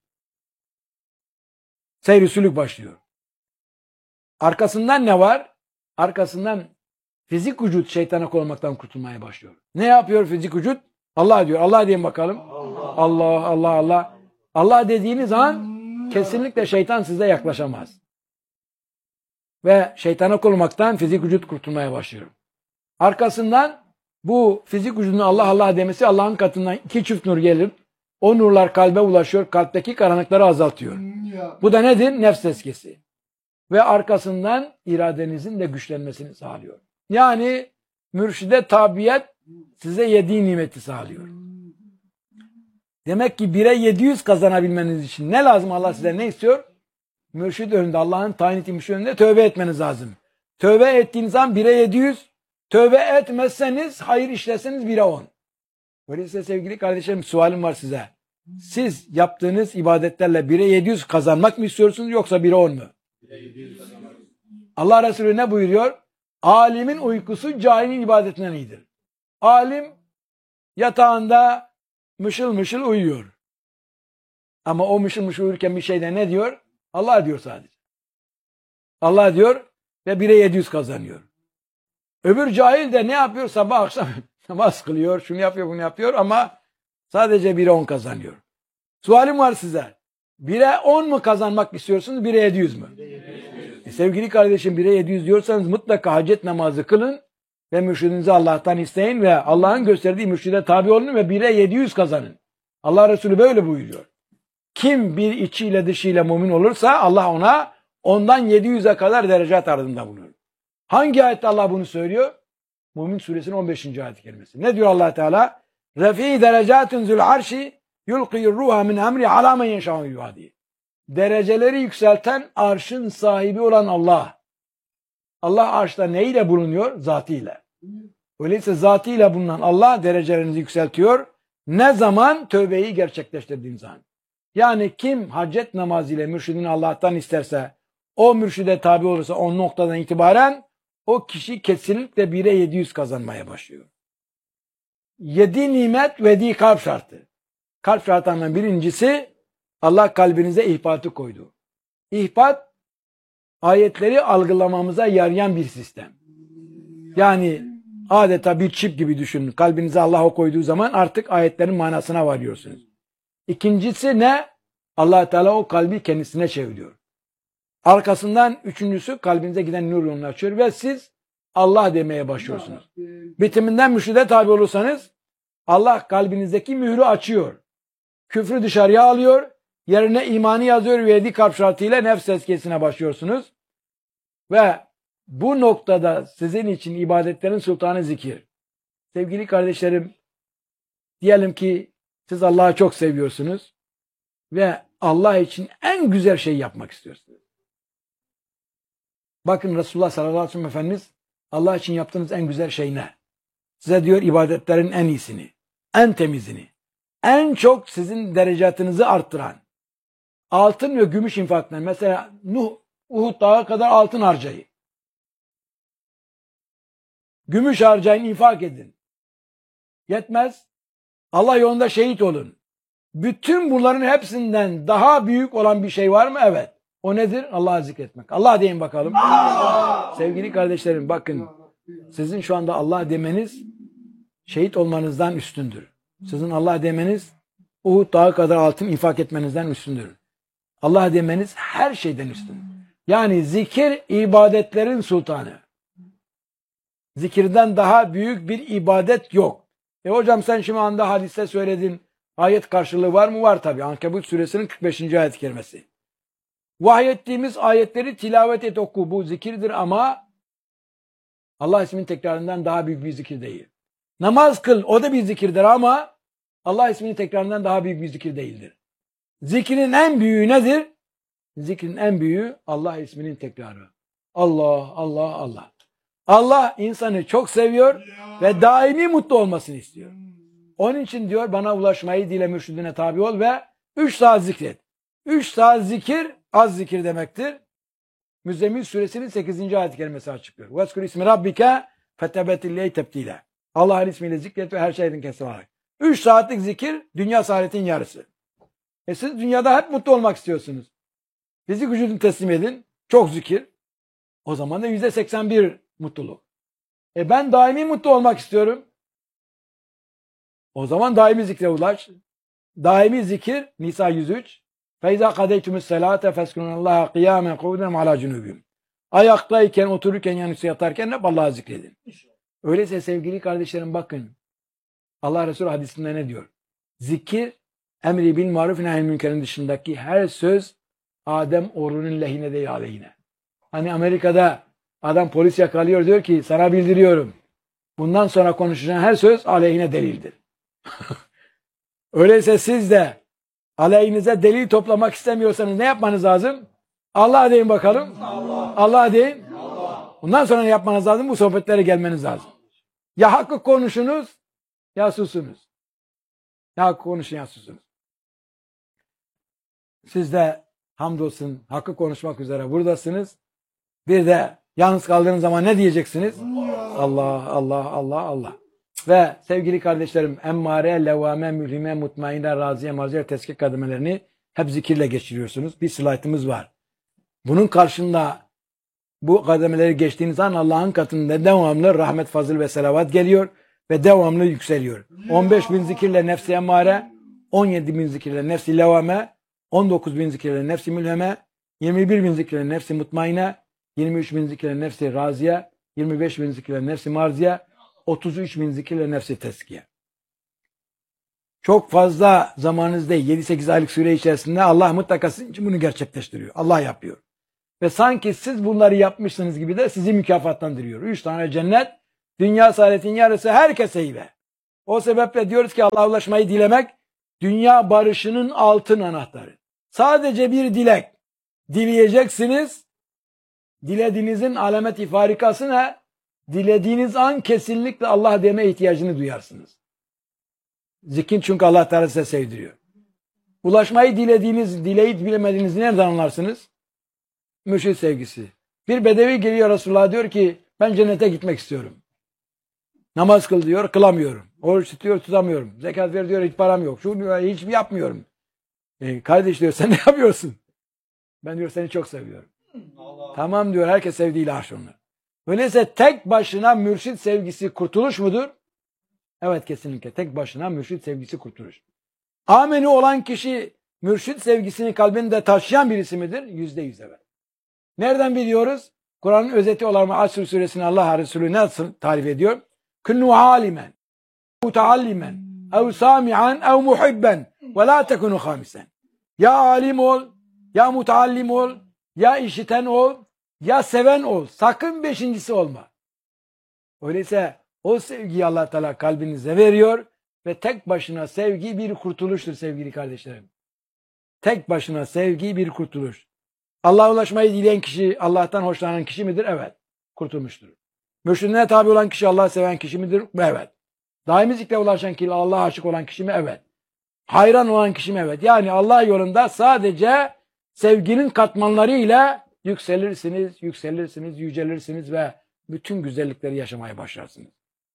Speaker 1: Seyr-i sülük başlıyor. Arkasından ne var? Arkasından fizik vücut şeytana olmaktan kurtulmaya başlıyor. Ne yapıyor fizik vücut? Allah diyor. Allah diyelim bakalım. Allah, Allah, Allah. Allah, Allah dediğiniz an kesinlikle şeytan size yaklaşamaz. Ve şeytana olmaktan fizik vücut kurtulmaya başlıyor. Arkasından bu fizik vücudun Allah Allah demesi, Allah'ın katından iki çift nur gelip o nurlar kalbe ulaşıyor, kalpteki karanlıkları azaltıyor. Bu da nedir? Nefs tezkiyesi. Ve arkasından iradenizin de güçlenmesini sağlıyor. Yani mürşide tabiyet size yediği nimeti sağlıyor. Demek ki bire yedi yüz kazanabilmeniz için ne lazım? Allah size ne istiyor? Mürşid önünde, Allah'ın tayin ettiği önünde tövbe etmeniz lazım. Tövbe ettiğiniz zaman bire yedi yüz, tövbe etmezseniz, hayır işleseniz bire on. Öyleyse sevgili kardeşlerim, sualim var size. Siz yaptığınız ibadetlerle bire yedi yüz kazanmak mı istiyorsunuz, yoksa bire on mu? Allah Resulü ne buyuruyor? Alimin uykusu cahilin ibadetinden iyidir. Alim yatağında mışıl mışıl uyuyor. Ama o mışıl mışıl uyurken bir şeyde ne diyor? Allah diyor sadece. Allah diyor ve bire yedi yüz kazanıyor. Öbür cahil de ne yapıyor? Sabah akşam namaz kılıyor, şunu yapıyor, bunu yapıyor ama sadece bire on kazanıyor. Sualim var size. bire on mu kazanmak istiyorsunuz, bire yedi yüz mü? E sevgili kardeşim, bire yedi yüz diyorsanız mutlaka hacet namazı kılın ve mürşidinizi Allah'tan isteyin ve Allah'ın gösterdiği mürşide tabi olun ve bire yedi yüz kazanın. Allah Resulü böyle buyuruyor. Kim bir içiyle dışıyla mümin olursa Allah ona ondan yedi yüze kadar derece ardında bulunur. Hangi ayette Allah bunu söylüyor? Mümin suresinin on beşinci ayet-i kerimesi. Ne diyor Allah Teala? Refi derecatun zul arşi yulqiyur ruha min emri ala men yeşâ'u ibâdihi. Dereceleri yükselten arşın sahibi olan Allah. Allah arşta neyle bulunuyor? Zatıyla. Öyleyse zatıyla bulunan Allah derecelerinizi yükseltiyor. Ne zaman? Tövbeyi gerçekleştirdiğin zaman. Yani kim hacet namazıyla mürşidini Allah'tan isterse, o mürşide tabi olursa o noktadan itibaren o kişi kesinlikle bire yedi yüz kazanmaya başlıyor. Yedi nimet ve di kalp şartı. Kalp şartlarından birincisi Allah kalbinize ihbatı koydu. İhbat ayetleri algılamamıza yarayan bir sistem. Yani adeta bir çip gibi düşünün. Kalbinize Allah o koyduğu zaman artık ayetlerin manasına varıyorsunuz. İkincisi ne? Allah Teala o kalbi kendisine çeviriyor. Arkasından üçüncüsü kalbinize giden nur yolunu açıyor ve siz Allah demeye başlıyorsunuz. Bitiminden mürşide tabi olursanız Allah kalbinizdeki mührü açıyor. Küfrü dışarıya alıyor. Yerine imanı yazıyor ve yedi kalp şartıyla nefs tezkiyesine başlıyorsunuz. Ve bu noktada sizin için ibadetlerin sultanı zikir. Sevgili kardeşlerim, diyelim ki siz Allah'ı çok seviyorsunuz ve Allah için en güzel şeyi yapmak istiyorsunuz. Bakın Resulullah sallallahu aleyhi ve sellem Efendimiz Allah için yaptığınız en güzel şey ne? Size diyor ibadetlerin en iyisini, en temizini, en çok sizin derecatınızı arttıran altın ve gümüş infaklar. Mesela Nuh, Uhud dağı kadar altın harcayın. Gümüş harcayın, infak edin. Yetmez. Allah yolunda şehit olun. Bütün bunların hepsinden daha büyük olan bir şey var mı? Evet. O nedir? Allah'ı zikretmek. Allah deyin bakalım. Allah! Sevgili kardeşlerim bakın. Sizin şu anda Allah demeniz şehit olmanızdan üstündür. Sizin Allah demeniz Uhud dağı kadar altın infak etmenizden üstündür. Allah demeniz her şeyden üstündür. Yani zikir ibadetlerin sultanı. Zikirden daha büyük bir ibadet yok. E hocam sen şimdi anda hadiste söyledin. Ayet karşılığı var mı? Var tabi. Ankebut suresinin kırk beşinci ayet-i kerimesi. Vahyettiğimiz ayetleri tilavet et oku. Bu zikirdir ama Allah isminin tekrarından daha büyük bir zikir değil. Namaz kıl. O da bir zikirdir ama Allah isminin tekrarından daha büyük bir zikir değildir. Zikrin en büyüğü nedir? Zikrin en büyüğü Allah isminin tekrarı. Allah, Allah, Allah. Allah insanı çok seviyor ve daimi mutlu olmasını istiyor. Onun için diyor bana ulaşmayı dile mürşidine tabi ol ve üç saat zikret. Üç saat zikir az zikir demektir. Müzzemmil suresinin sekizinci ayet-i kerimesi açıklıyor. وَاسْكُرْ اِسْمِ رَبِّكَ فَتَبَتِلَّهِ تَبْتِيلًا. Allah'ın ismiyle zikret ve her şeyden kesin olarak. Üç saatlik zikir dünya saadetin yarısı. E siz dünyada hep mutlu olmak istiyorsunuz. Fizik vücudunu teslim edin. Çok zikir. O zaman da yüzde seksen bir mutluluk. E ben daimi mutlu olmak istiyorum. O zaman daimi zikre ulaş. Daimi zikir Nisa yüz üç. فَاِذَا قَدَيْتُمُ السَّلَاةَ فَاسْكُنُوا اللّٰهَ قِيَامًا قُعُودًا وَعَلَى جُنُوبِهِمْ. Ayaktayken, otururken, yanısı yatarken hep Allah'ı zikredin. Öyleyse sevgili kardeşlerim bakın. Allah Resulü hadisinde ne diyor? Zikir, emri bil maruf nehy münkerin dışındaki her söz Adem oğlunun lehine değil aleyhine. Hani Amerika'da adam polis yakalıyor diyor ki sana bildiriyorum. Bundan sonra konuşacağın her söz aleyhine delildir. Öyleyse siz de aleyhinize delil toplamak istemiyorsanız ne yapmanız lazım? Allah deyin bakalım. Allah, Allah deyin. Allah. Bundan sonra ne yapmanız lazım? Bu sohbetlere gelmeniz lazım. Ya hakkı konuşunuz ya susunuz. Ya hakkı konuşun ya susunuz. Siz de hamdolsun hakkı konuşmak üzere buradasınız. Bir de yalnız kaldığınız zaman ne diyeceksiniz? Allah, Allah, Allah, Allah. Ve sevgili kardeşlerim emmare, levvame, mülhime, mutmainne, raziye, marziye, teskik kademelerini hep zikirle geçiriyorsunuz. Bir slaytımız var. Bunun karşında bu kademeleri geçtiğiniz an Allah'ın katında devamlı rahmet, fazıl ve selavat geliyor ve devamlı yükseliyor. on beş bin zikirle nefsi emmare, on yedi bin zikirle nefsi levvame, on dokuz bin zikirle nefsi mülheme, yirmi bir bin zikirle nefsi mutmainne, yirmi üç bin zikirle nefsi raziye, yirmi beş bin zikirle nefsi marziye, otuz üç bin zikirle nefsi teskiye. Çok fazla zamanınız değil. yedi sekiz aylık süre içerisinde Allah mutlaka sizin için bunu gerçekleştiriyor. Allah yapıyor. Ve sanki siz bunları yapmışsınız gibi de sizi mükafatlandırıyor. Üç tane cennet Dünya saadetin yarısı herkese hibe. O sebeple diyoruz ki Allah'a ulaşmayı dilemek dünya barışının altın anahtarı. Sadece bir dilek dileyeceksiniz. Dilediğinizin alameti farikası ne? Dilediğiniz an kesinlikle Allah deme ihtiyacını duyarsınız. Zikrin çünkü Allah Teala size sevdiriyor. Ulaşmayı dilediğiniz, dileyip bilemediğinizi nereden anlarsınız? Mürşid sevgisi. Bir bedevi geliyor Resulullah, diyor ki ben cennete gitmek istiyorum. Namaz kıl diyor, kılamıyorum. Oruç tutuyor, tutamıyorum. Zekat ver diyor, hiç param yok. Şunu hiçbir yapmıyorum. E, kardeş diyor, sen ne yapıyorsun? Ben diyor seni çok seviyorum. Allah. Tamam diyor, herkes sevdiğiyle aşk onlar. Öyleyse tek başına mürşid sevgisi kurtuluş mudur? Evet, kesinlikle. Tek başına mürşid sevgisi kurtuluş. Ameni olan kişi mürşid sevgisini kalbinde taşıyan birisi midir? Yüzde yüz evet. Nereden biliyoruz? Kur'an'ın özeti olan Asr suresini Allah Resulü nasıl tarif ediyor? Künnu alimen, mutaallimen, ev sami'an, ev muhibben, ve la tekunu hamisen. Ya alim ol, ya mutaallim ol, ya işiten ol, ya seven ol. Sakın beşincisi olma. Öyleyse o sevgiyi Allah Teala kalbinize veriyor ve tek başına sevgi bir kurtuluştur sevgili kardeşlerim. Tek başına sevgi bir kurtuluş. Allah'a ulaşmayı dileyen kişi, Allah'tan hoşlanan kişi midir? Evet. Kurtulmuştur. Mürşidine tabi olan kişi, Allah'ı seven kişi midir? Evet. Daimi zikre ulaşan kişi, Allah'a aşık olan kişi mi? Evet. Hayran olan kişi mi? Evet. Yani Allah yolunda sadece sevginin katmanlarıyla yükselirsiniz, yükselirsiniz, yücelirsiniz ve bütün güzellikleri yaşamaya başlarsınız.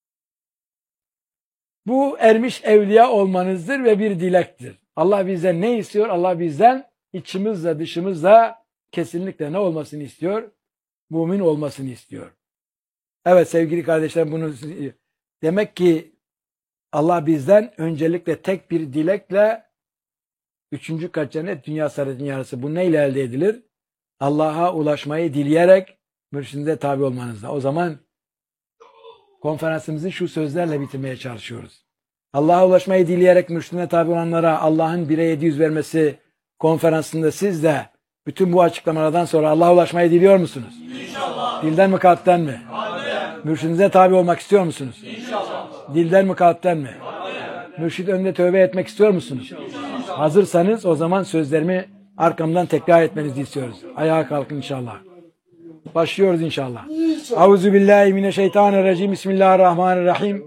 Speaker 1: Bu ermiş evliya olmanızdır ve bir dilektir. Allah bizden ne istiyor? Allah bizden içimizle dışımızla kesinlikle ne olmasını istiyor? Mümin olmasını istiyor. Evet sevgili kardeşlerim, bunu demek ki Allah bizden öncelikle tek bir dilekle üçüncü kat cennet, dünya saadetin yarısı. Bu neyle elde edilir? Allah'a ulaşmayı dileyerek mürşidinize tabi olmanızla. O zaman konferansımızı şu sözlerle bitirmeye çalışıyoruz. Allah'a ulaşmayı dileyerek mürşidine tabi olanlara Allah'ın bire yedi yüz vermesi konferansında siz de bütün bu açıklamalardan sonra Allah'a ulaşmayı diliyor musunuz? İnşallah. Dilden mi kalpten mi? Kalpten. Mürşidinize tabi olmak istiyor musunuz? İnşallah. Dilden mi kalpten mi? Kalpten. Mürşid önünde tövbe etmek istiyor musunuz? İnşallah. Hazırsanız o zaman sözlerimi arkamdan tekrar etmenizi istiyoruz. Ayağa kalkın inşallah. Başlıyoruz inşallah. Euzubillahimineşşeytanirracim. Bismillahirrahmanirrahim.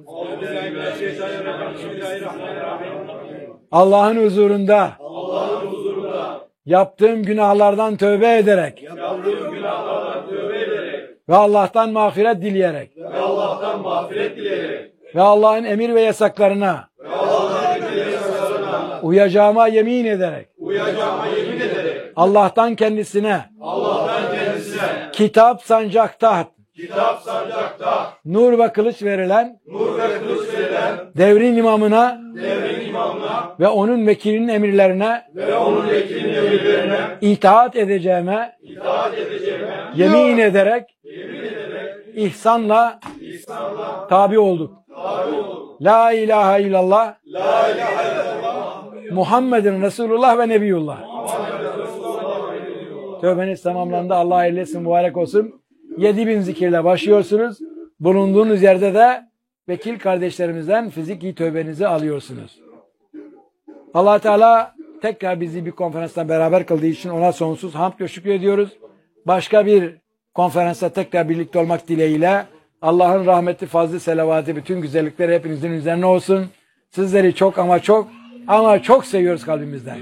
Speaker 1: Allah'ın huzurunda, Allah'ın huzurunda yaptığım günahlardan tövbe ederek, yaptığım günahlardan tövbe ederek ve Allah'tan mağfiret dileyerek ve Allah'tan mağfiret dileyerek ve Allah'ın emir ve yasaklarına ve Allah'ın emir ve yasaklarına uyacağıma yemin ederek uyacağıma yemin ederek Allah'tan kendisine Allah'tan kendisine kitap sancakta Kitap sancakta nur ve kılıç verilen nur ve kılıç verilen devrin imamına devrin imamına ve onun vekilinin emirlerine ve onun vekilinin emirlerine itaat edeceğime itaat edeceğime yemin ederek yemin ederek ihsanla ihsanla tabi olduk. Tabi olduk. La ilahe illallah la ilahe illallah Muhammedun Resulullah ve Nebiyullah. Muhammed Resulullah ve Nebiyullah. Tövbeniz tamamlandı. Allah eylesin, mübarek olsun. Yedi bin zikirle başlıyorsunuz. Bulunduğunuz yerde de vekil kardeşlerimizden fiziki tövbenizi alıyorsunuz. Allah Teala tekrar bizi bir konferansta beraber kıldığı için ona sonsuz hamd ve şükür ediyoruz. Başka bir konferansta tekrar birlikte olmak dileğiyle Allah'ın rahmeti, fazlı, selavatı, bütün güzellikleri hepinizin üzerine olsun. Sizleri çok ama çok ama çok seviyoruz kalbimizden.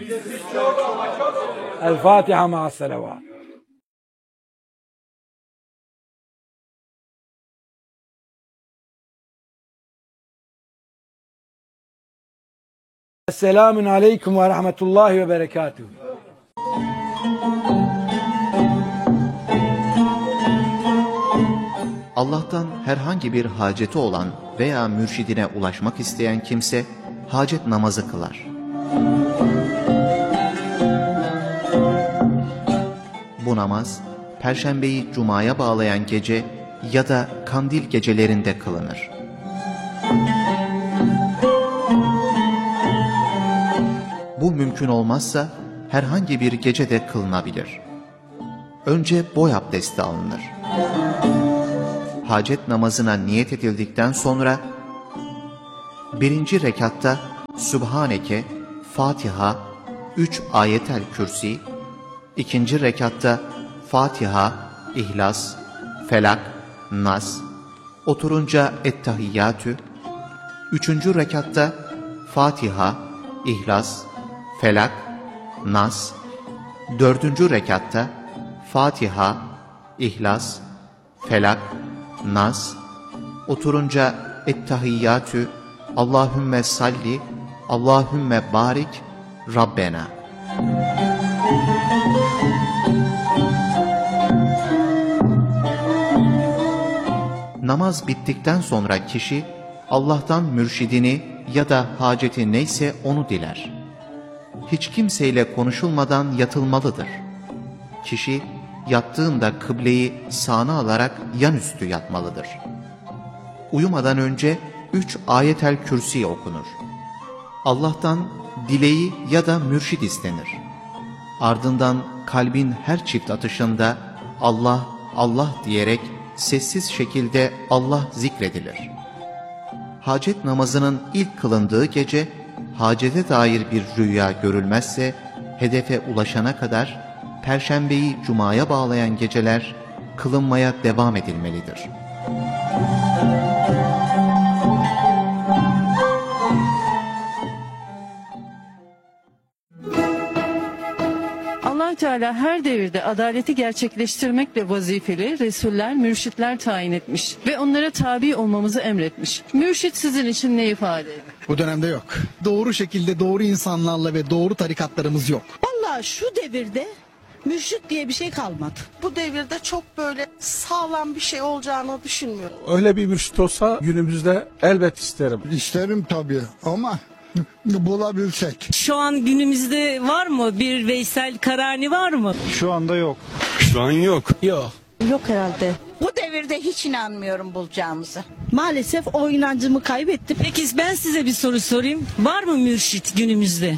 Speaker 1: El Fatiha ma'as selavat. Esselamun aleyküm ve rahmetullahi ve berekatuhu.
Speaker 2: Allah'tan herhangi bir haceti olan veya mürşidine ulaşmak isteyen kimse hacet namazı kılar. Bu namaz Perşembeyi Cuma'ya bağlayan gece ya da kandil gecelerinde kılınır. Bu mümkün olmazsa herhangi bir gecede kılınabilir. Önce boy abdesti alınır. hacet namazına niyet edildikten sonra birinci rekatta Sübhaneke, Fatiha, üç ayetel kürsi, ikinci rekatta Fatiha, İhlas, Felak, Nas, oturunca Ettehiyyatü, üçüncü rekatta Fatiha, İhlas, Felak, Nas, dördüncü rekatta Fatiha, İhlas, Felak, Nas, oturunca Ettehiyyatü, Allahümme salli, Allahümme barik, Rabbena. Namaz bittikten sonra kişi Allah'tan mürşidini ya da haceti neyse onu diler. Hiç kimseyle konuşulmadan yatılmalıdır. Kişi yattığında kıbleyi sağına alarak yanüstü yatmalıdır. Uyumadan önce üç ayetel kürsi okunur. Allah'tan dileği ya da mürşid istenir. Ardından kalbin her çift atışında Allah, Allah diyerek sessiz şekilde Allah zikredilir. Hacet namazının ilk kılındığı gece hacete dair bir rüya görülmezse hedefe ulaşana kadar Perşembeyi Cuma'ya bağlayan geceler kılınmaya devam edilmelidir.
Speaker 3: Allah Teala her devirde adaleti gerçekleştirmekle vazifeli resuller, mürşitler tayin etmiş ve onlara tabi olmamızı emretmiş. Mürşit sizin için ne ifade eder?
Speaker 4: Bu dönemde yok. Doğru şekilde doğru insanlarla ve doğru tarikatlarımız yok.
Speaker 5: Vallahi şu devirde mürşit diye bir şey kalmadı. Bu devirde çok böyle sağlam bir şey olacağını düşünmüyorum.
Speaker 6: Öyle bir mürşit olsa günümüzde elbet isterim.
Speaker 7: İsterim tabii ama bulabilsek.
Speaker 8: Şu an günümüzde var mı bir Veysel Karani var mı?
Speaker 6: Şu anda yok. Şu an yok. Yok.
Speaker 5: Yok herhalde.
Speaker 9: Bu devirde hiç inanmıyorum bulacağımızı.
Speaker 5: Maalesef o inancımı kaybettim.
Speaker 8: Peki ben size bir soru sorayım. Var mı mürşit günümüzde?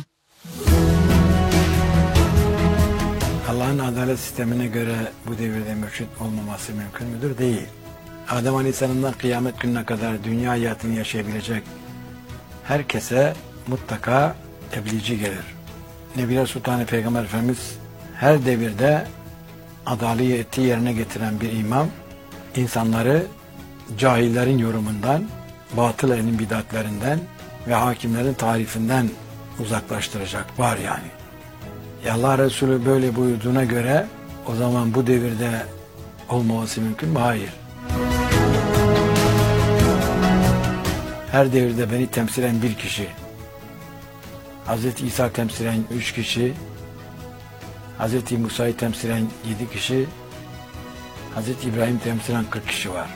Speaker 1: Allah'ın adalet sistemine göre bu devirde mürşit olmaması mümkün müdür? Değil. Adem Aleyhisselam'dan kıyamet gününe kadar dünya hayatını yaşayabilecek herkese mutlaka tebliğci gelir. Nebiler Sultanı Peygamber Efendimiz her devirde adaleti yerine getiren bir imam, insanları cahillerin yorumundan, batıl elin bidatlerinden ve hakimlerin tarifinden uzaklaştıracak var yani. Ya Allah Resulü böyle buyurduğuna göre o zaman bu devirde olmaması mümkün mü? Hayır. Her devirde beni temsilen bir kişi, Hazreti İsa temsilen üç kişi, Hazreti Musa'yı temsilen yedi kişi, Hazreti İbrahim temsilen kırk kişi var.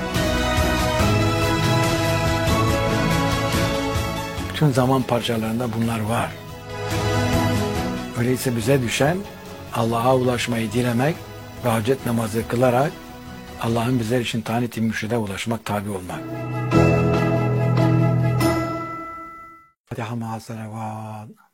Speaker 1: Bütün zaman parçalarında bunlar var. Öyleyse bize düşen Allah'a ulaşmayı dilemek ve hacet namazı kılarak Allah'ın bizler için tayin ettiği mürşide ulaşmak, tabi olmak. Fatiha ma'a salavat.